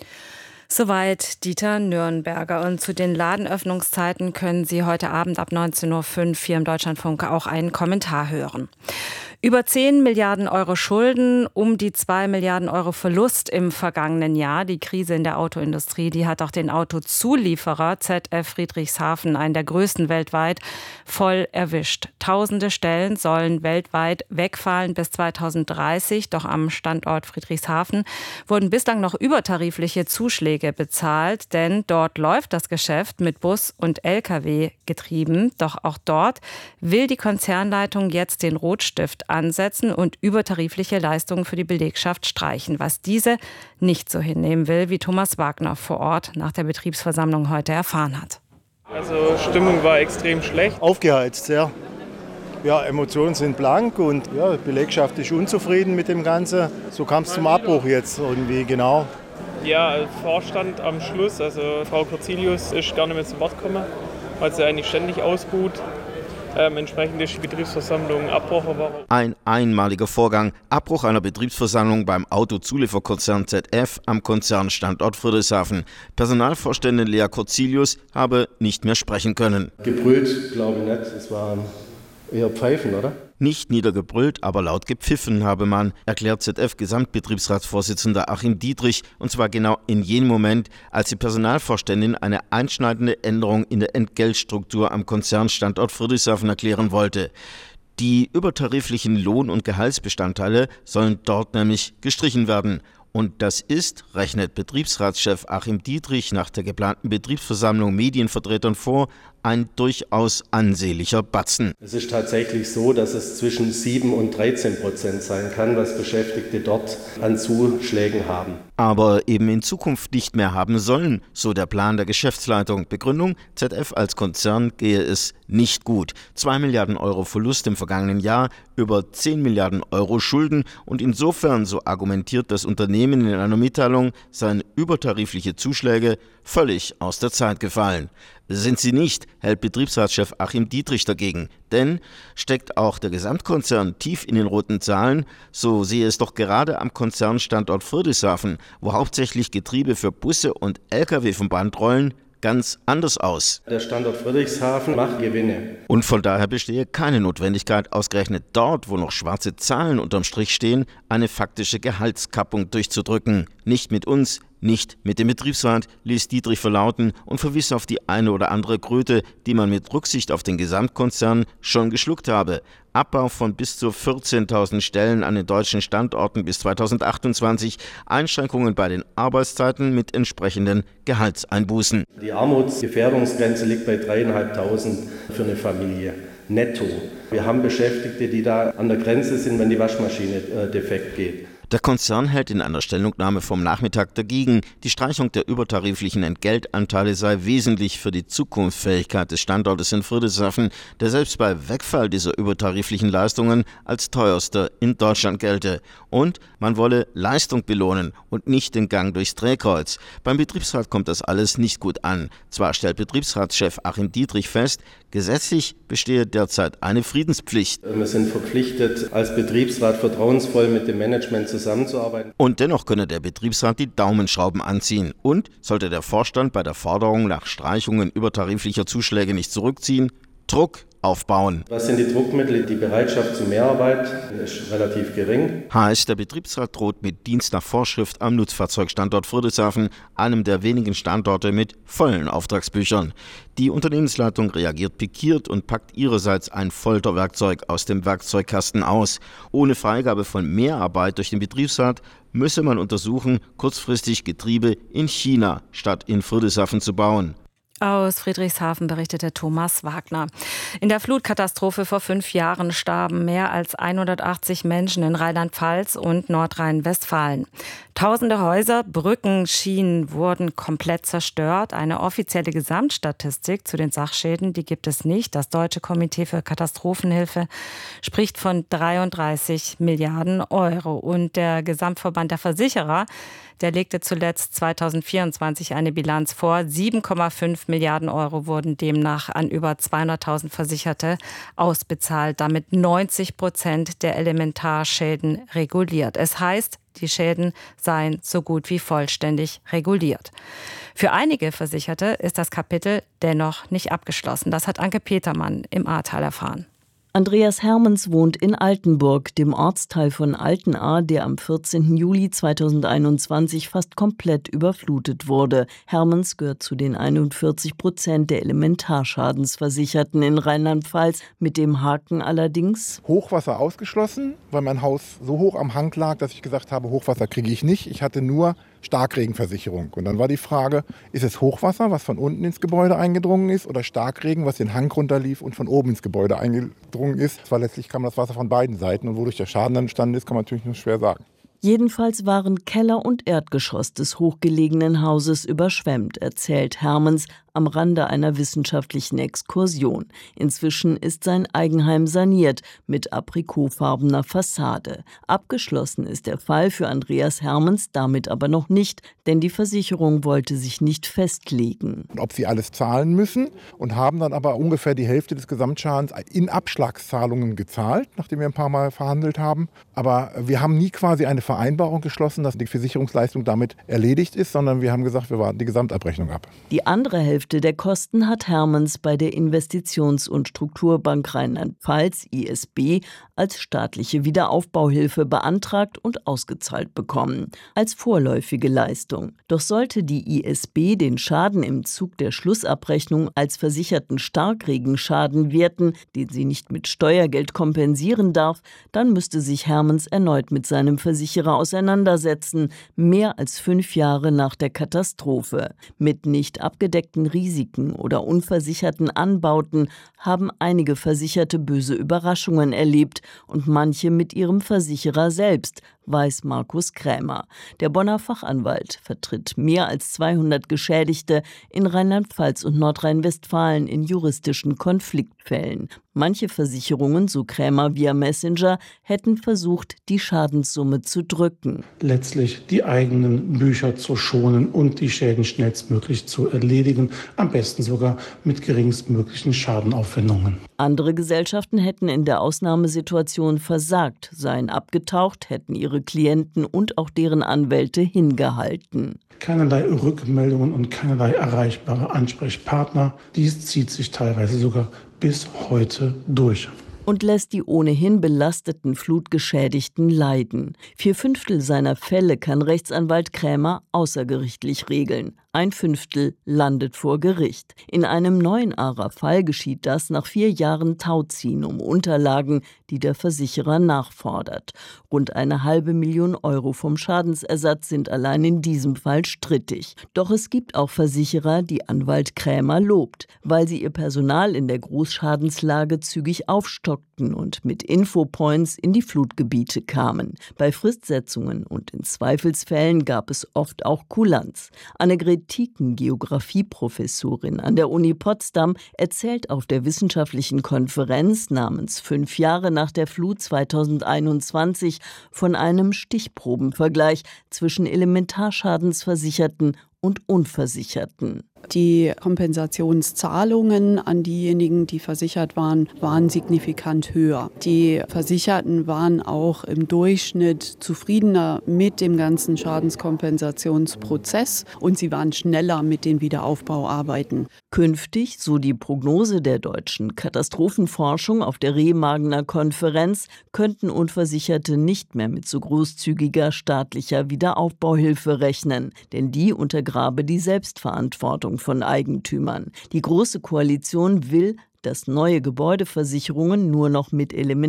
Soweit Dieter Nürnberger. Und zu den Ladenöffnungszeiten können Sie heute Abend ab neunzehn Uhr fünf hier im Deutschlandfunk auch einen Kommentar hören. Über zehn Milliarden Euro Schulden, um die zwei Milliarden Euro Verlust im vergangenen Jahr. Die Krise in der Autoindustrie, die hat auch den Autozulieferer Z F Friedrichshafen, einen der größten weltweit, voll erwischt. Tausende Stellen sollen weltweit wegfallen bis zweitausenddreißig. Doch am Standort Friedrichshafen wurden bislang noch übertarifliche Zuschläge bezahlt, denn dort läuft das Geschäft mit Bus und L K W getrieben. Doch auch dort will die Konzernleitung jetzt den Rotstift ansetzen und übertarifliche Leistungen für die Belegschaft streichen, was diese nicht so hinnehmen will, wie Thomas Wagner vor Ort nach der Betriebsversammlung heute erfahren hat.
Also Stimmung war extrem schlecht.
Aufgeheizt, ja. Ja, Emotionen sind blank und ja, die Belegschaft ist unzufrieden mit dem Ganzen. So kam es zum Abbruch jetzt irgendwie, genau.
Ja, Vorstand am Schluss, also Frau Corzilius ist gar nicht mehr zu Wort gekommen, weil sie eigentlich ständig ausruht. Ähm, entsprechend ist die Betriebsversammlung abgebrochen worden.
Ein einmaliger Vorgang, Abbruch einer Betriebsversammlung beim Autozulieferkonzern Z F am Konzernstandort Friedrichshafen. Personalvorständin Lea Corzilius habe nicht mehr sprechen können.
Gebrüllt, glaube ich nicht, es war eher Pfeifen, oder?
Nicht niedergebrüllt, aber laut gepfiffen habe man, erklärt Z F-Gesamtbetriebsratsvorsitzender Achim Dietrich, und zwar genau in jenem Moment, als die Personalvorständin eine einschneidende Änderung in der Entgeltstruktur am Konzernstandort Friedrichshafen erklären wollte. Die übertariflichen Lohn- und Gehaltsbestandteile sollen dort nämlich gestrichen werden. Und das ist, rechnet Betriebsratschef Achim Dietrich nach der geplanten Betriebsversammlung Medienvertretern vor, ein durchaus ansehnlicher Batzen.
Es ist tatsächlich so, dass es zwischen sieben und dreizehn Prozent sein kann, was Beschäftigte dort an Zuschlägen haben.
Aber eben in Zukunft nicht mehr haben sollen, so der Plan der Geschäftsleitung. Begründung, Z F als Konzern gehe es nicht gut. Zwei Milliarden Euro Verlust im vergangenen Jahr, über zehn Milliarden Euro Schulden und insofern, so argumentiert das Unternehmen in einer Mitteilung, seien übertarifliche Zuschläge völlig aus der Zeit gefallen. Sind sie nicht, hält Betriebsratschef Achim Dietrich dagegen. Denn steckt auch der Gesamtkonzern tief in den roten Zahlen, so sehe es doch gerade am Konzernstandort Friedrichshafen, wo hauptsächlich Getriebe für Busse und L K W vom Band rollen, ganz anders aus.
Der Standort Friedrichshafen macht Gewinne.
Und von daher bestehe keine Notwendigkeit, ausgerechnet dort, wo noch schwarze Zahlen unterm Strich stehen, eine faktische Gehaltskappung durchzudrücken. Nicht mit uns, nicht mit dem Betriebsrat, ließ Dietrich verlauten und verwies auf die eine oder andere Kröte, die man mit Rücksicht auf den Gesamtkonzern schon geschluckt habe. Abbau von bis zu vierzehntausend Stellen an den deutschen Standorten bis zweitausendachtundzwanzig, Einschränkungen bei den Arbeitszeiten mit entsprechenden Gehaltseinbußen.
Die Armutsgefährdungsgrenze liegt bei dreieinhalbtausend für eine Familie. Netto. Wir haben Beschäftigte, die da an der Grenze sind, wenn die Waschmaschine äh, defekt geht.
Der Konzern hält in einer Stellungnahme vom Nachmittag dagegen, die Streichung der übertariflichen Entgeltanteile sei wesentlich für die Zukunftsfähigkeit des Standortes in Friedrichshafen, der selbst bei Wegfall dieser übertariflichen Leistungen als teuerster in Deutschland gelte. Und man wolle Leistung belohnen und nicht den Gang durchs Drehkreuz. Beim Betriebsrat kommt das alles nicht gut an. Zwar stellt Betriebsratschef Achim Dietrich fest, gesetzlich bestehe derzeit eine Friedenspflicht.
Wir sind verpflichtet, als Betriebsrat vertrauensvoll mit dem Management zusammenzuarbeiten.
Und dennoch könne der Betriebsrat die Daumenschrauben anziehen. Und sollte der Vorstand bei der Forderung nach Streichungen übertariflicher Zuschläge nicht zurückziehen, Druck aufbauen.
Was sind die Druckmittel? Die Bereitschaft zur Mehrarbeit ist relativ gering.
Heißt, der Betriebsrat droht mit Dienst nach Vorschrift am Nutzfahrzeugstandort Friedrichshafen, einem der wenigen Standorte mit vollen Auftragsbüchern. Die Unternehmensleitung reagiert pikiert und packt ihrerseits ein Folterwerkzeug aus dem Werkzeugkasten aus. Ohne Freigabe von Mehrarbeit durch den Betriebsrat müsse man untersuchen, kurzfristig Getriebe in China statt in Friedrichshafen zu bauen.
Aus Friedrichshafen berichtete Thomas Wagner. In der Flutkatastrophe vor fünf Jahren starben mehr als hundertachtzig Menschen in Rheinland-Pfalz und Nordrhein-Westfalen. Tausende Häuser, Brücken, Schienen wurden komplett zerstört. Eine offizielle Gesamtstatistik zu den Sachschäden, die gibt es nicht. Das Deutsche Komitee für Katastrophenhilfe spricht von dreiunddreißig Milliarden Euro. Und der Gesamtverband der Versicherer, der legte zuletzt zweitausendvierundzwanzig eine Bilanz vor. sieben Komma fünf Milliarden Euro wurden demnach an über zweihunderttausend Versicherte ausbezahlt. Damit neunzig Prozent der Elementarschäden reguliert. Es heißt, die Schäden seien so gut wie vollständig reguliert. Für einige Versicherte ist das Kapitel dennoch nicht abgeschlossen. Das hat Anke Petermann im Ahrtal erfahren.
Andreas Hermens wohnt in Altenburg, dem Ortsteil von Altenahr, der am vierzehnten Juli zweitausendeinundzwanzig fast komplett überflutet wurde. Hermens gehört zu den einundvierzig Prozent der Elementarschadensversicherten in Rheinland-Pfalz. Mit dem Haken allerdings:
Hochwasser ausgeschlossen, weil mein Haus so hoch am Hang lag, dass ich gesagt habe, Hochwasser kriege ich nicht. Ich hatte nur Starkregenversicherung. Und dann war die Frage, ist es Hochwasser, was von unten ins Gebäude eingedrungen ist, oder Starkregen, was den Hang runterlief und von oben ins Gebäude eingedrungen ist? Das war letztlich kam das Wasser von beiden Seiten, und wodurch der Schaden dann entstanden ist, kann man natürlich nur schwer sagen.
Jedenfalls waren Keller und Erdgeschoss des hochgelegenen Hauses überschwemmt, erzählt Hermens am Rande einer wissenschaftlichen Exkursion. Inzwischen ist sein Eigenheim saniert mit aprikotfarbener Fassade. Abgeschlossen ist der Fall für Andreas Hermens damit aber noch nicht, denn die Versicherung wollte sich nicht festlegen.
Ob sie alles zahlen müssen, und haben dann aber ungefähr die Hälfte des Gesamtschadens in Abschlagszahlungen gezahlt, nachdem wir ein paar Mal verhandelt haben. Aber wir haben nie quasi eine Vereinbarung geschlossen, dass die Versicherungsleistung damit erledigt ist, sondern wir haben gesagt, wir warten die Gesamtabrechnung ab.
Die andere Hälfte der Kosten hat Hermens bei der Investitions- und Strukturbank Rheinland-Pfalz, I S B, als staatliche Wiederaufbauhilfe beantragt und ausgezahlt bekommen, als vorläufige Leistung. Doch sollte die I S B den Schaden im Zug der Schlussabrechnung als versicherten Starkregenschaden werten, den sie nicht mit Steuergeld kompensieren darf, dann müsste sich Hermens erneut mit seinem Versicherer auseinandersetzen, mehr als fünf Jahre nach der Katastrophe. Mit nicht abgedeckten Risiken oder unversicherten Anbauten haben einige Versicherte böse Überraschungen erlebt und manche mit ihrem Versicherer selbst, weiß Markus Krämer. Der Bonner Fachanwalt vertritt mehr als zweihundert Geschädigte in Rheinland-Pfalz und Nordrhein-Westfalen in juristischen Konfliktfällen. Manche Versicherungen, so Krämer via Messenger, hätten versucht, die Schadenssumme zu drücken.
Letztlich die eigenen Bücher zu schonen und die Schäden schnellstmöglich zu erledigen, am besten sogar mit geringstmöglichen Schadenaufwendungen.
Andere Gesellschaften hätten in der Ausnahmesituation versagt, seien abgetaucht, hätten ihre Klienten und auch deren Anwälte hingehalten.
Keinerlei Rückmeldungen und keinerlei erreichbare Ansprechpartner. Dies zieht sich teilweise sogar bis heute durch.
Und lässt die ohnehin belasteten Flutgeschädigten leiden. Vier Fünftel seiner Fälle kann Rechtsanwalt Krämer außergerichtlich regeln. Ein Fünftel landet vor Gericht. In einem Neuenahrer Fall geschieht das nach vier Jahren Tauziehen um Unterlagen, die der Versicherer nachfordert. Rund eine halbe Million Euro vom Schadensersatz sind allein in diesem Fall strittig. Doch es gibt auch Versicherer, die Anwalt Krämer lobt, weil sie ihr Personal in der Großschadenslage zügig aufstockten und mit Infopoints in die Flutgebiete kamen. Bei Fristsetzungen und in Zweifelsfällen gab es oft auch Kulanz. Annegret Tieken, Geografieprofessorin an der Uni Potsdam, erzählt auf der wissenschaftlichen Konferenz namens Fünf Jahre nach der Flut zweitausendeinundzwanzig von einem Stichprobenvergleich zwischen Elementarschadensversicherten und Unversicherten.
Die Kompensationszahlungen an diejenigen, die versichert waren, waren signifikant höher. Die Versicherten waren auch im Durchschnitt zufriedener mit dem ganzen Schadenskompensationsprozess und sie waren schneller mit den Wiederaufbauarbeiten.
Künftig, so die Prognose der deutschen Katastrophenforschung auf der Remagener Konferenz, könnten Unversicherte nicht mehr mit so großzügiger staatlicher Wiederaufbauhilfe rechnen, denn die untergrabe die Selbstverantwortung von Eigentümern. Die Große Koalition will, dass neue Gebäudeversicherungen nur noch mit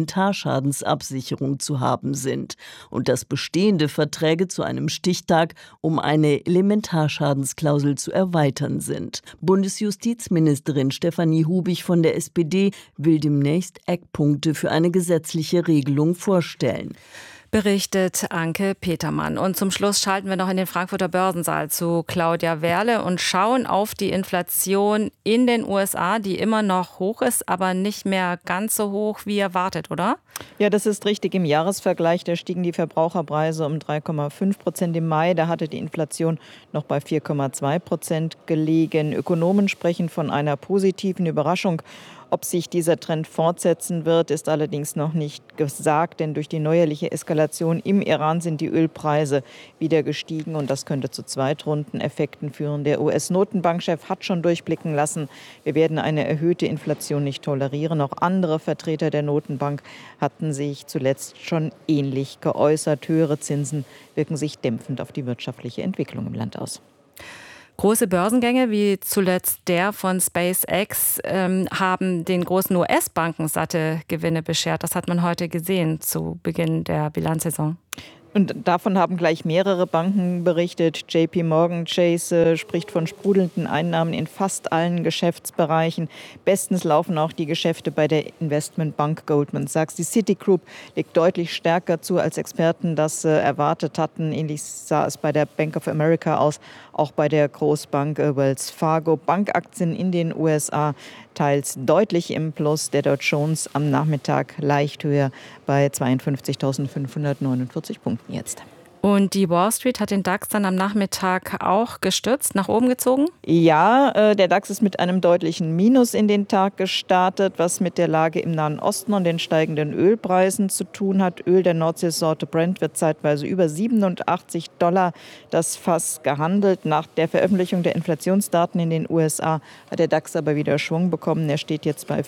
Elementarschadensabsicherung zu haben sind und dass bestehende Verträge zu einem Stichtag, um eine Elementarschadensklausel zu erweitern, sind. Bundesjustizministerin Stefanie Hubig von der S P D will demnächst Eckpunkte für eine gesetzliche Regelung vorstellen.
Berichtet Anke Petermann. Und zum Schluss schalten wir noch in den Frankfurter Börsensaal zu Claudia Werle und schauen auf die Inflation in den U S A, die immer noch hoch ist, aber nicht mehr ganz so hoch wie erwartet, oder?
Ja, das ist richtig. Im Jahresvergleich, da stiegen die Verbraucherpreise um drei Komma fünf Prozent im Mai. Da hatte die Inflation noch bei vier Komma zwei Prozent gelegen. Ökonomen sprechen von einer positiven Überraschung. Ob sich dieser Trend fortsetzen wird, ist allerdings noch nicht gesagt, denn durch die neuerliche Eskalation im Iran sind die Ölpreise wieder gestiegen und das könnte zu Zweitrundeneffekten führen. Der U S-Notenbankchef hat schon durchblicken lassen, wir werden eine erhöhte Inflation nicht tolerieren. Auch andere Vertreter der Notenbank hatten sich zuletzt schon ähnlich geäußert. Höhere Zinsen wirken sich dämpfend auf die wirtschaftliche Entwicklung im Land aus.
Große Börsengänge wie zuletzt der von SpaceX ähm, haben den großen U S-Banken satte Gewinne beschert. Das hat man heute gesehen zu Beginn der Bilanzsaison.
Und davon haben gleich mehrere Banken berichtet. J P Morgan Chase spricht von sprudelnden Einnahmen in fast allen Geschäftsbereichen. Bestens laufen auch die Geschäfte bei der Investmentbank Goldman Sachs. Die Citigroup legt deutlich stärker zu, als Experten das äh, erwartet hatten. Ähnlich sah es bei der Bank of America aus, auch bei der Großbank äh, Wells Fargo. Bankaktien in den U S A teils deutlich im Plus. Der Dow Jones am Nachmittag leicht höher bei zweiundfünfzigtausendfünfhundertneunundvierzig Punkten jetzt.
Und die Wall Street hat den DAX dann am Nachmittag auch gestützt, nach oben gezogen?
Ja, äh, der DAX ist mit einem deutlichen Minus in den Tag gestartet, was mit der Lage im Nahen Osten und den steigenden Ölpreisen zu tun hat. Öl der Nordseesorte Brent wird zeitweise über siebenundachtzig Dollar das Fass gehandelt. Nach der Veröffentlichung der Inflationsdaten in den U S A hat der DAX aber wieder Schwung bekommen. Er steht jetzt bei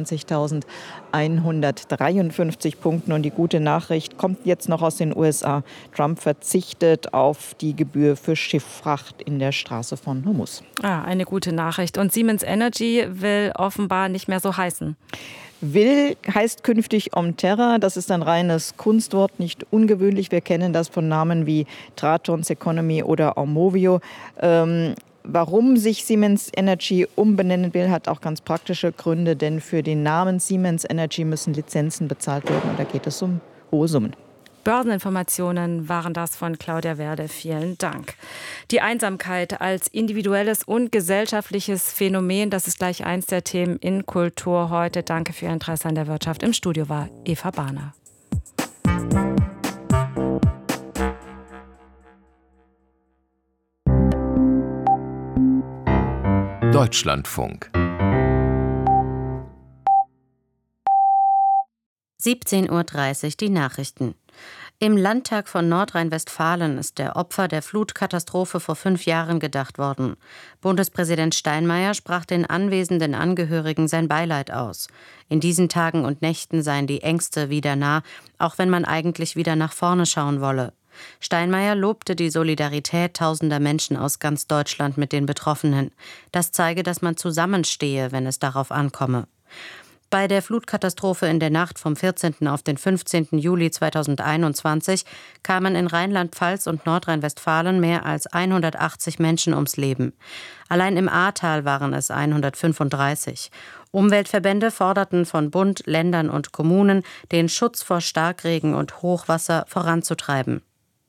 fünfundzwanzigtausendeinhundertdreiundfünfzig Punkten. Und die gute Nachricht kommt jetzt noch aus den U S A. Trump verzichtet auf die Gebühr für Schifffracht in der Straße von Hormuz.
Ah, eine gute Nachricht. Und Siemens Energy will offenbar nicht mehr so heißen.
Will heißt künftig Omterra. Das ist ein reines Kunstwort, nicht ungewöhnlich. Wir kennen das von Namen wie Tratons Economy oder Aumovio. Ähm, Warum sich Siemens Energy umbenennen will, hat auch ganz praktische Gründe, denn für den Namen Siemens Energy müssen Lizenzen bezahlt werden und da geht es um hohe Summen.
Börseninformationen waren das von Claudia Werle. Vielen Dank. Die Einsamkeit als individuelles und gesellschaftliches Phänomen, das ist gleich eins der Themen in Kultur heute. Danke für Ihr Interesse an der Wirtschaft. Im Studio war Eva Bahner.
Deutschlandfunk.
siebzehn Uhr dreißig die Nachrichten. Im Landtag von Nordrhein-Westfalen ist der Opfer der Flutkatastrophe vor fünf Jahren gedacht worden. Bundespräsident Steinmeier sprach den anwesenden Angehörigen sein Beileid aus. In diesen Tagen und Nächten seien die Ängste wieder nah, auch wenn man eigentlich wieder nach vorne schauen wolle. Steinmeier lobte die Solidarität tausender Menschen aus ganz Deutschland mit den Betroffenen. Das zeige, dass man zusammenstehe, wenn es darauf ankomme. Bei der Flutkatastrophe in der Nacht vom vierzehnten auf den fünfzehnten Juli zweitausendeinundzwanzig kamen in Rheinland-Pfalz und Nordrhein-Westfalen mehr als hundertachtzig Menschen ums Leben. Allein im Ahrtal waren es hundertfünfunddreißig. Umweltverbände forderten von Bund, Ländern und Kommunen, den Schutz vor Starkregen und Hochwasser voranzutreiben.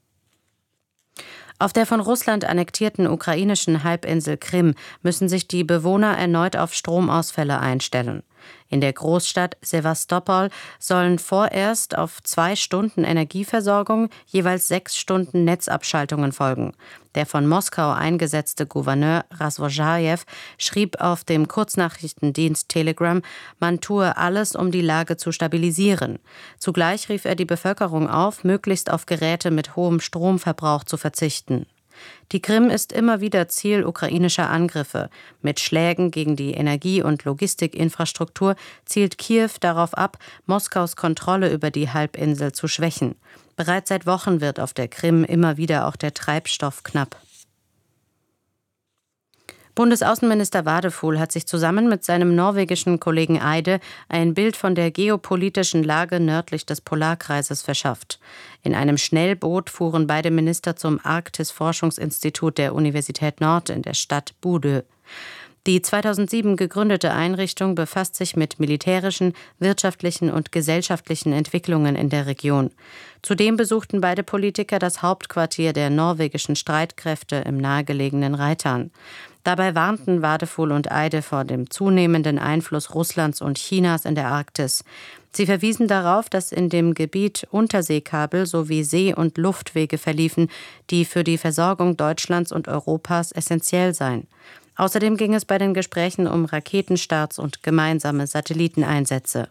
Auf der von Russland annektierten ukrainischen Halbinsel Krim müssen sich die Bewohner erneut auf Stromausfälle einstellen. In der Großstadt Sewastopol sollen vorerst auf zwei Stunden Energieversorgung jeweils sechs Stunden Netzabschaltungen folgen. Der von Moskau eingesetzte Gouverneur Razvozhajew schrieb auf dem Kurznachrichtendienst Telegram, man tue alles, um die Lage zu stabilisieren. Zugleich rief er die Bevölkerung auf, möglichst auf Geräte mit hohem Stromverbrauch zu verzichten. Die Krim ist immer wieder Ziel ukrainischer Angriffe. Mit Schlägen gegen die Energie- und Logistikinfrastruktur zielt Kiew darauf ab, Moskaus Kontrolle über die Halbinsel zu schwächen. Bereits seit Wochen wird auf der Krim immer wieder auch der Treibstoff knapp. Bundesaußenminister Wadefuhl hat sich zusammen mit seinem norwegischen Kollegen Eide ein Bild von der geopolitischen Lage nördlich des Polarkreises verschafft. In einem Schnellboot fuhren beide Minister zum Arktis-Forschungsinstitut der Universität Nord in der Stadt Bodø. Die zweitausendsieben gegründete Einrichtung befasst sich mit militärischen, wirtschaftlichen und gesellschaftlichen Entwicklungen in der Region. Zudem besuchten beide Politiker das Hauptquartier der norwegischen Streitkräfte im nahegelegenen Reitan. Dabei warnten Wadefuhl und Eide vor dem zunehmenden Einfluss Russlands und Chinas in der Arktis. Sie verwiesen darauf, dass in dem Gebiet Unterseekabel sowie See- und Luftwege verliefen, die für die Versorgung Deutschlands und Europas essentiell seien. Außerdem ging es bei den Gesprächen um Raketenstarts und gemeinsame Satelliteneinsätze.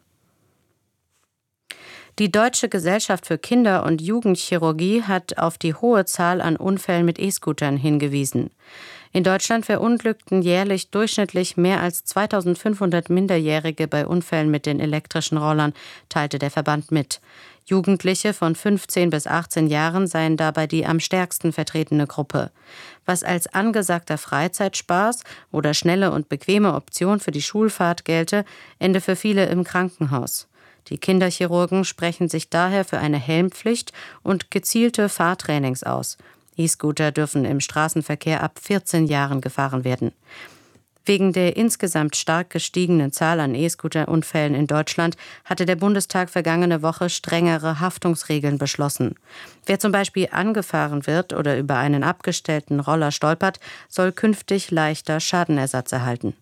Die Deutsche Gesellschaft für Kinder- und Jugendchirurgie hat auf die hohe Zahl an Unfällen mit E-Scootern hingewiesen. In Deutschland verunglückten jährlich durchschnittlich mehr als zweitausendfünfhundert Minderjährige bei Unfällen mit den elektrischen Rollern, teilte der Verband mit. Jugendliche von fünfzehn bis achtzehn Jahren seien dabei die am stärksten vertretene Gruppe. Was als angesagter Freizeitspaß oder schnelle und bequeme Option für die Schulfahrt gelte, ende für viele im Krankenhaus. Die Kinderchirurgen sprechen sich daher für eine Helmpflicht und gezielte Fahrtrainings aus. E-Scooter dürfen im Straßenverkehr ab vierzehn Jahren gefahren werden. Wegen der insgesamt stark gestiegenen Zahl an E-Scooter-Unfällen in Deutschland hatte der Bundestag vergangene Woche strengere Haftungsregeln beschlossen. Wer zum Beispiel angefahren wird oder über einen abgestellten Roller stolpert, soll künftig leichter Schadenersatz erhalten.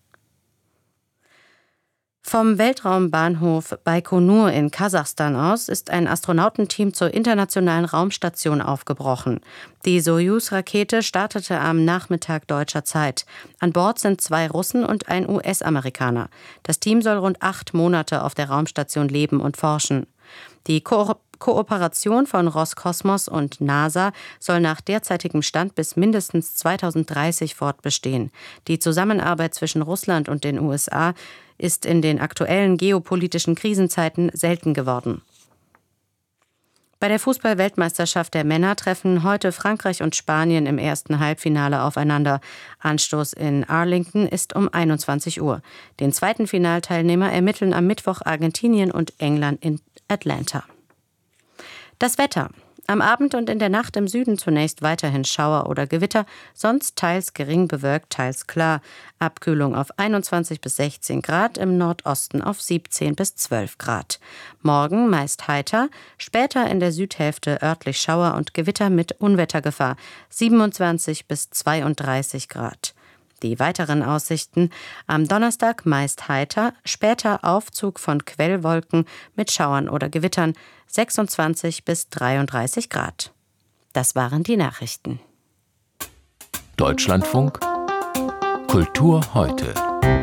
Vom Weltraumbahnhof Baikonur in Kasachstan aus ist ein Astronautenteam zur internationalen Raumstation aufgebrochen. Die Sojus-Rakete startete am Nachmittag deutscher Zeit. An Bord sind zwei Russen und ein U S-Amerikaner. Das Team soll rund acht Monate auf der Raumstation leben und forschen. Die Ko- Kooperation von Roskosmos und NASA soll nach derzeitigem Stand bis mindestens zweitausenddreißig fortbestehen. Die Zusammenarbeit zwischen Russland und den U S A ist in den aktuellen geopolitischen Krisenzeiten selten geworden. Bei der Fußball-Weltmeisterschaft der Männer treffen heute Frankreich und Spanien im ersten Halbfinale aufeinander. Anstoß in Arlington ist um einundzwanzig Uhr. Den zweiten Finalteilnehmer ermitteln am Mittwoch Argentinien und England in Atlanta. Das Wetter. Am Abend und in der Nacht im Süden zunächst weiterhin Schauer oder Gewitter, sonst teils gering bewölkt, teils klar. Abkühlung auf einundzwanzig bis sechzehn Grad, im Nordosten auf siebzehn bis zwölf Grad. Morgen meist heiter, später in der Südhälfte örtlich Schauer und Gewitter mit Unwettergefahr, siebenundzwanzig bis zweiunddreißig Grad. Die weiteren Aussichten: am Donnerstag meist heiter, später Aufzug von Quellwolken mit Schauern oder Gewittern, sechsundzwanzig bis dreiunddreißig Grad. Das waren die Nachrichten.
Deutschlandfunk Kultur heute.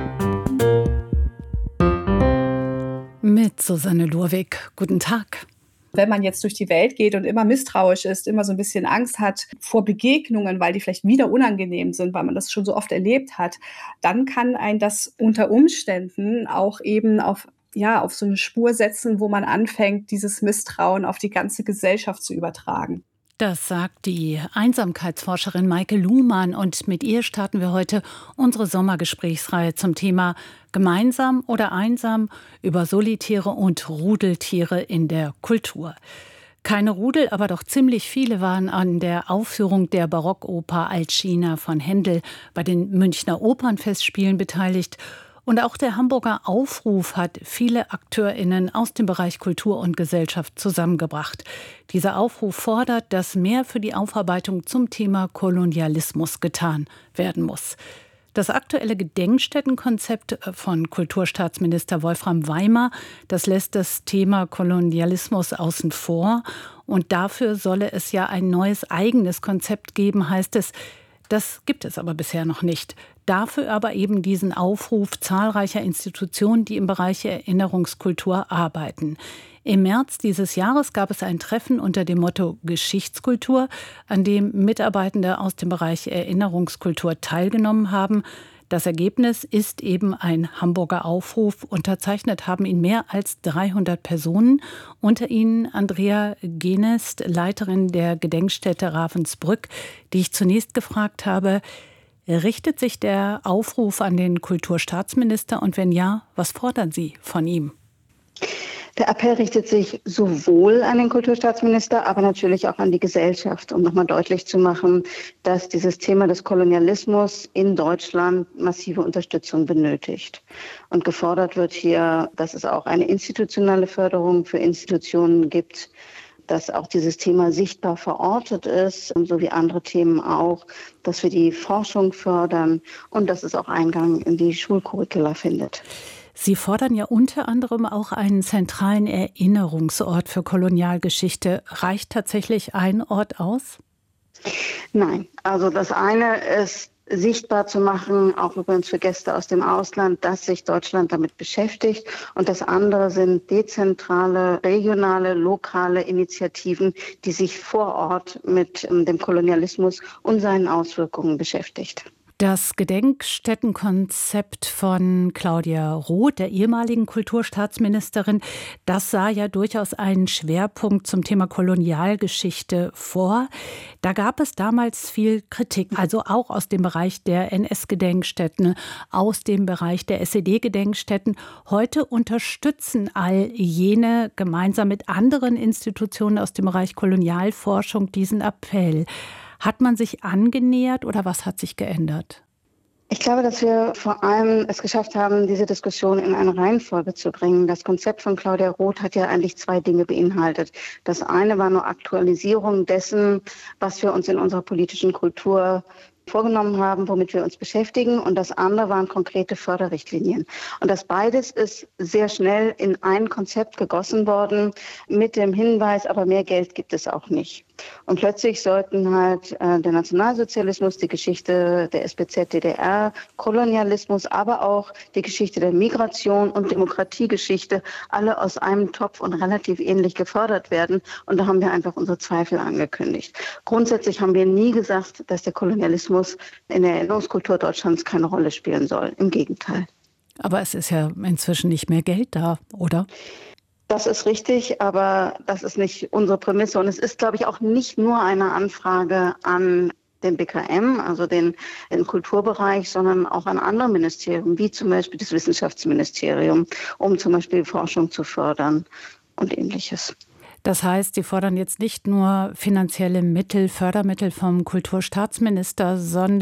Mit Susanne Lurwig. Guten Tag.
Wenn man jetzt durch die Welt geht und immer misstrauisch ist, immer so ein bisschen Angst hat vor Begegnungen, weil die vielleicht wieder unangenehm sind, weil man das schon so oft erlebt hat, dann kann einen das unter Umständen auch eben auf, ja, auf so eine Spur setzen, wo man anfängt, dieses Misstrauen auf die ganze Gesellschaft zu übertragen.
Das sagt die Einsamkeitsforscherin Maike Luhmann, und mit ihr starten wir heute unsere Sommergesprächsreihe zum Thema Gemeinsam oder einsam über Solitäre und Rudeltiere in der Kultur. Keine Rudel, aber doch ziemlich viele waren an der Aufführung der Barockoper Alcina von Händel bei den Münchner Opernfestspielen beteiligt. Und auch der Hamburger Aufruf hat viele AkteurInnen aus dem Bereich Kultur und Gesellschaft zusammengebracht. Dieser Aufruf fordert, dass mehr für die Aufarbeitung zum Thema Kolonialismus getan werden muss. Das aktuelle Gedenkstättenkonzept von Kulturstaatsminister Wolfram Weimer, das lässt das Thema Kolonialismus außen vor. Und dafür solle es ja ein neues eigenes Konzept geben, heißt es. Das gibt es aber bisher noch nicht. Dafür aber eben diesen Aufruf zahlreicher Institutionen, die im Bereich Erinnerungskultur arbeiten. Im März dieses Jahres gab es ein Treffen unter dem Motto Geschichtskultur, an dem Mitarbeitende aus dem Bereich Erinnerungskultur teilgenommen haben. Das Ergebnis ist eben ein Hamburger Aufruf. Unterzeichnet haben ihn mehr als dreihundert Personen. Unter ihnen Andrea Genest, Leiterin der Gedenkstätte Ravensbrück, die ich zunächst gefragt habe: Richtet sich der Aufruf an den Kulturstaatsminister und wenn ja, was fordern Sie von ihm?
Der Appell richtet sich sowohl an den Kulturstaatsminister, aber natürlich auch an die Gesellschaft, um nochmal deutlich zu machen, dass dieses Thema des Kolonialismus in Deutschland massive Unterstützung benötigt. Und gefordert wird hier, dass es auch eine institutionelle Förderung für Institutionen gibt, dass auch dieses Thema sichtbar verortet ist, so wie andere Themen auch, dass wir die Forschung fördern und dass es auch Eingang in die Schulcurricula findet.
Sie fordern ja unter anderem auch einen zentralen Erinnerungsort für Kolonialgeschichte. Reicht tatsächlich ein Ort aus?
Nein, also das eine ist sichtbar zu machen, auch übrigens für Gäste aus dem Ausland, dass sich Deutschland damit beschäftigt. Und das andere sind dezentrale, regionale, lokale Initiativen, die sich vor Ort mit dem Kolonialismus und seinen Auswirkungen beschäftigt.
Das Gedenkstättenkonzept von Claudia Roth, der ehemaligen Kulturstaatsministerin, das sah ja durchaus einen Schwerpunkt zum Thema Kolonialgeschichte vor. Da gab es damals viel Kritik, also auch aus dem Bereich der N S-Gedenkstätten, aus dem Bereich der S E D-Gedenkstätten. Heute unterstützen all jene gemeinsam mit anderen Institutionen aus dem Bereich Kolonialforschung diesen Appell. Hat man sich angenähert oder was hat sich geändert?
Ich glaube, dass wir vor allem es geschafft haben, diese Diskussion in eine Reihenfolge zu bringen. Das Konzept von Claudia Roth hat ja eigentlich zwei Dinge beinhaltet. Das eine war nur Aktualisierung dessen, was wir uns in unserer politischen Kultur vorgenommen haben, womit wir uns beschäftigen. Und das andere waren konkrete Förderrichtlinien. Und das beides ist sehr schnell in ein Konzept gegossen worden mit dem Hinweis, aber mehr Geld gibt es auch nicht. Und plötzlich sollten halt äh, der Nationalsozialismus, die Geschichte der S B Z D D R, Kolonialismus, aber auch die Geschichte der Migration und Demokratiegeschichte alle aus einem Topf und relativ ähnlich gefördert werden. Und da haben wir einfach unsere Zweifel angekündigt. Grundsätzlich haben wir nie gesagt, dass der Kolonialismus in der Erinnerungskultur Deutschlands keine Rolle spielen soll. Im Gegenteil.
Aber es ist ja inzwischen nicht mehr Geld da, oder?
Das ist richtig, aber das ist nicht unsere Prämisse. Und es ist, glaube ich, auch nicht nur eine Anfrage an den B K M, also den, den Kulturbereich, sondern auch an andere Ministerien, wie zum Beispiel das Wissenschaftsministerium, um zum Beispiel Forschung zu fördern und Ähnliches.
Das heißt, Sie fordern jetzt nicht nur finanzielle Mittel, Fördermittel vom Kulturstaatsminister,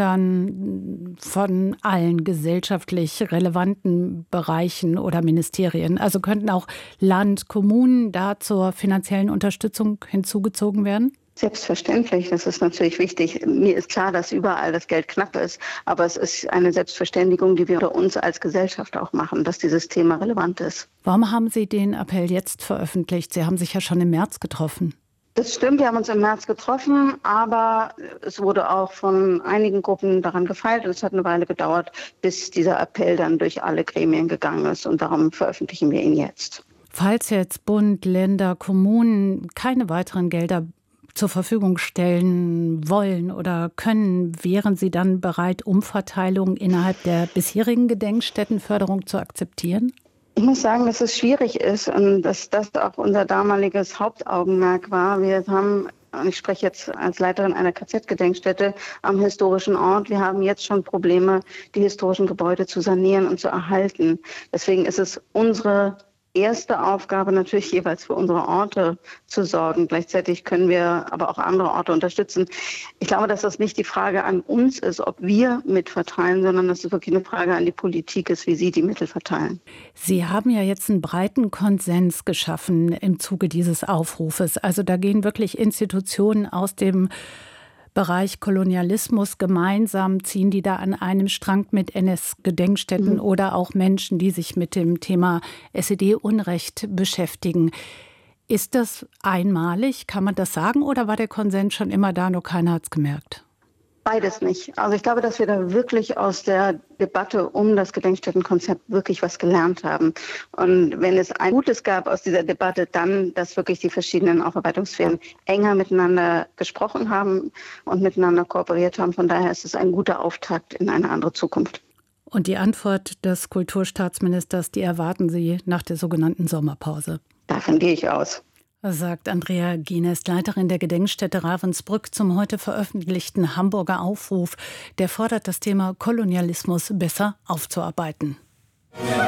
sondern von allen gesellschaftlich relevanten Bereichen oder Ministerien. Also könnten auch Land, Kommunen da zur finanziellen Unterstützung hinzugezogen werden?
Selbstverständlich, das ist natürlich wichtig. Mir ist klar, dass überall das Geld knapp ist, aber es ist eine Selbstverständigung, die wir unter uns als Gesellschaft auch machen, dass dieses Thema relevant ist.
Warum haben Sie den Appell jetzt veröffentlicht? Sie haben sich ja schon im März getroffen.
Das stimmt, wir haben uns im März getroffen, aber es wurde auch von einigen Gruppen daran gefeilt und es hat eine Weile gedauert, bis dieser Appell dann durch alle Gremien gegangen ist und darum veröffentlichen wir ihn jetzt.
Falls jetzt Bund, Länder, Kommunen keine weiteren Gelder zur Verfügung stellen wollen oder können, wären Sie dann bereit, Umverteilungen innerhalb der bisherigen Gedenkstättenförderung zu akzeptieren?
Ich muss sagen, dass es schwierig ist und dass das auch unser damaliges Hauptaugenmerk war. Wir haben, und ich spreche jetzt als Leiterin einer K Z-Gedenkstätte am historischen Ort, wir haben jetzt schon Probleme, die historischen Gebäude zu sanieren und zu erhalten. Deswegen ist es unsere erste Aufgabe natürlich jeweils für unsere Orte zu sorgen. Gleichzeitig können wir aber auch andere Orte unterstützen. Ich glaube, dass das nicht die Frage an uns ist, ob wir mitverteilen, sondern dass es wirklich eine Frage an die Politik ist, wie sie die Mittel verteilen.
Sie haben ja jetzt einen breiten Konsens geschaffen im Zuge dieses Aufrufes. Also da gehen wirklich Institutionen aus dem Bereich Kolonialismus gemeinsam, ziehen die da an einem Strang mit N S-Gedenkstätten mhm. oder auch Menschen, die sich mit dem Thema S E D-Unrecht beschäftigen. Ist das einmalig? Kann man das sagen? Oder war der Konsens schon immer da, nur keiner hat es gemerkt?
Beides nicht. Also ich glaube, dass wir da wirklich aus der Debatte um das Gedenkstättenkonzept wirklich was gelernt haben. Und wenn es ein Gutes gab aus dieser Debatte, dann, dass wirklich die verschiedenen Aufarbeitungssphären enger miteinander gesprochen haben und miteinander kooperiert haben. Von daher ist es ein guter Auftakt in eine andere Zukunft.
Und die Antwort des Kulturstaatsministers, die erwarten Sie nach der sogenannten Sommerpause?
Davon gehe ich aus.
sagt Andrea Gienest, Leiterin der Gedenkstätte Ravensbrück, zum heute veröffentlichten Hamburger Aufruf. Der fordert, das Thema Kolonialismus besser aufzuarbeiten.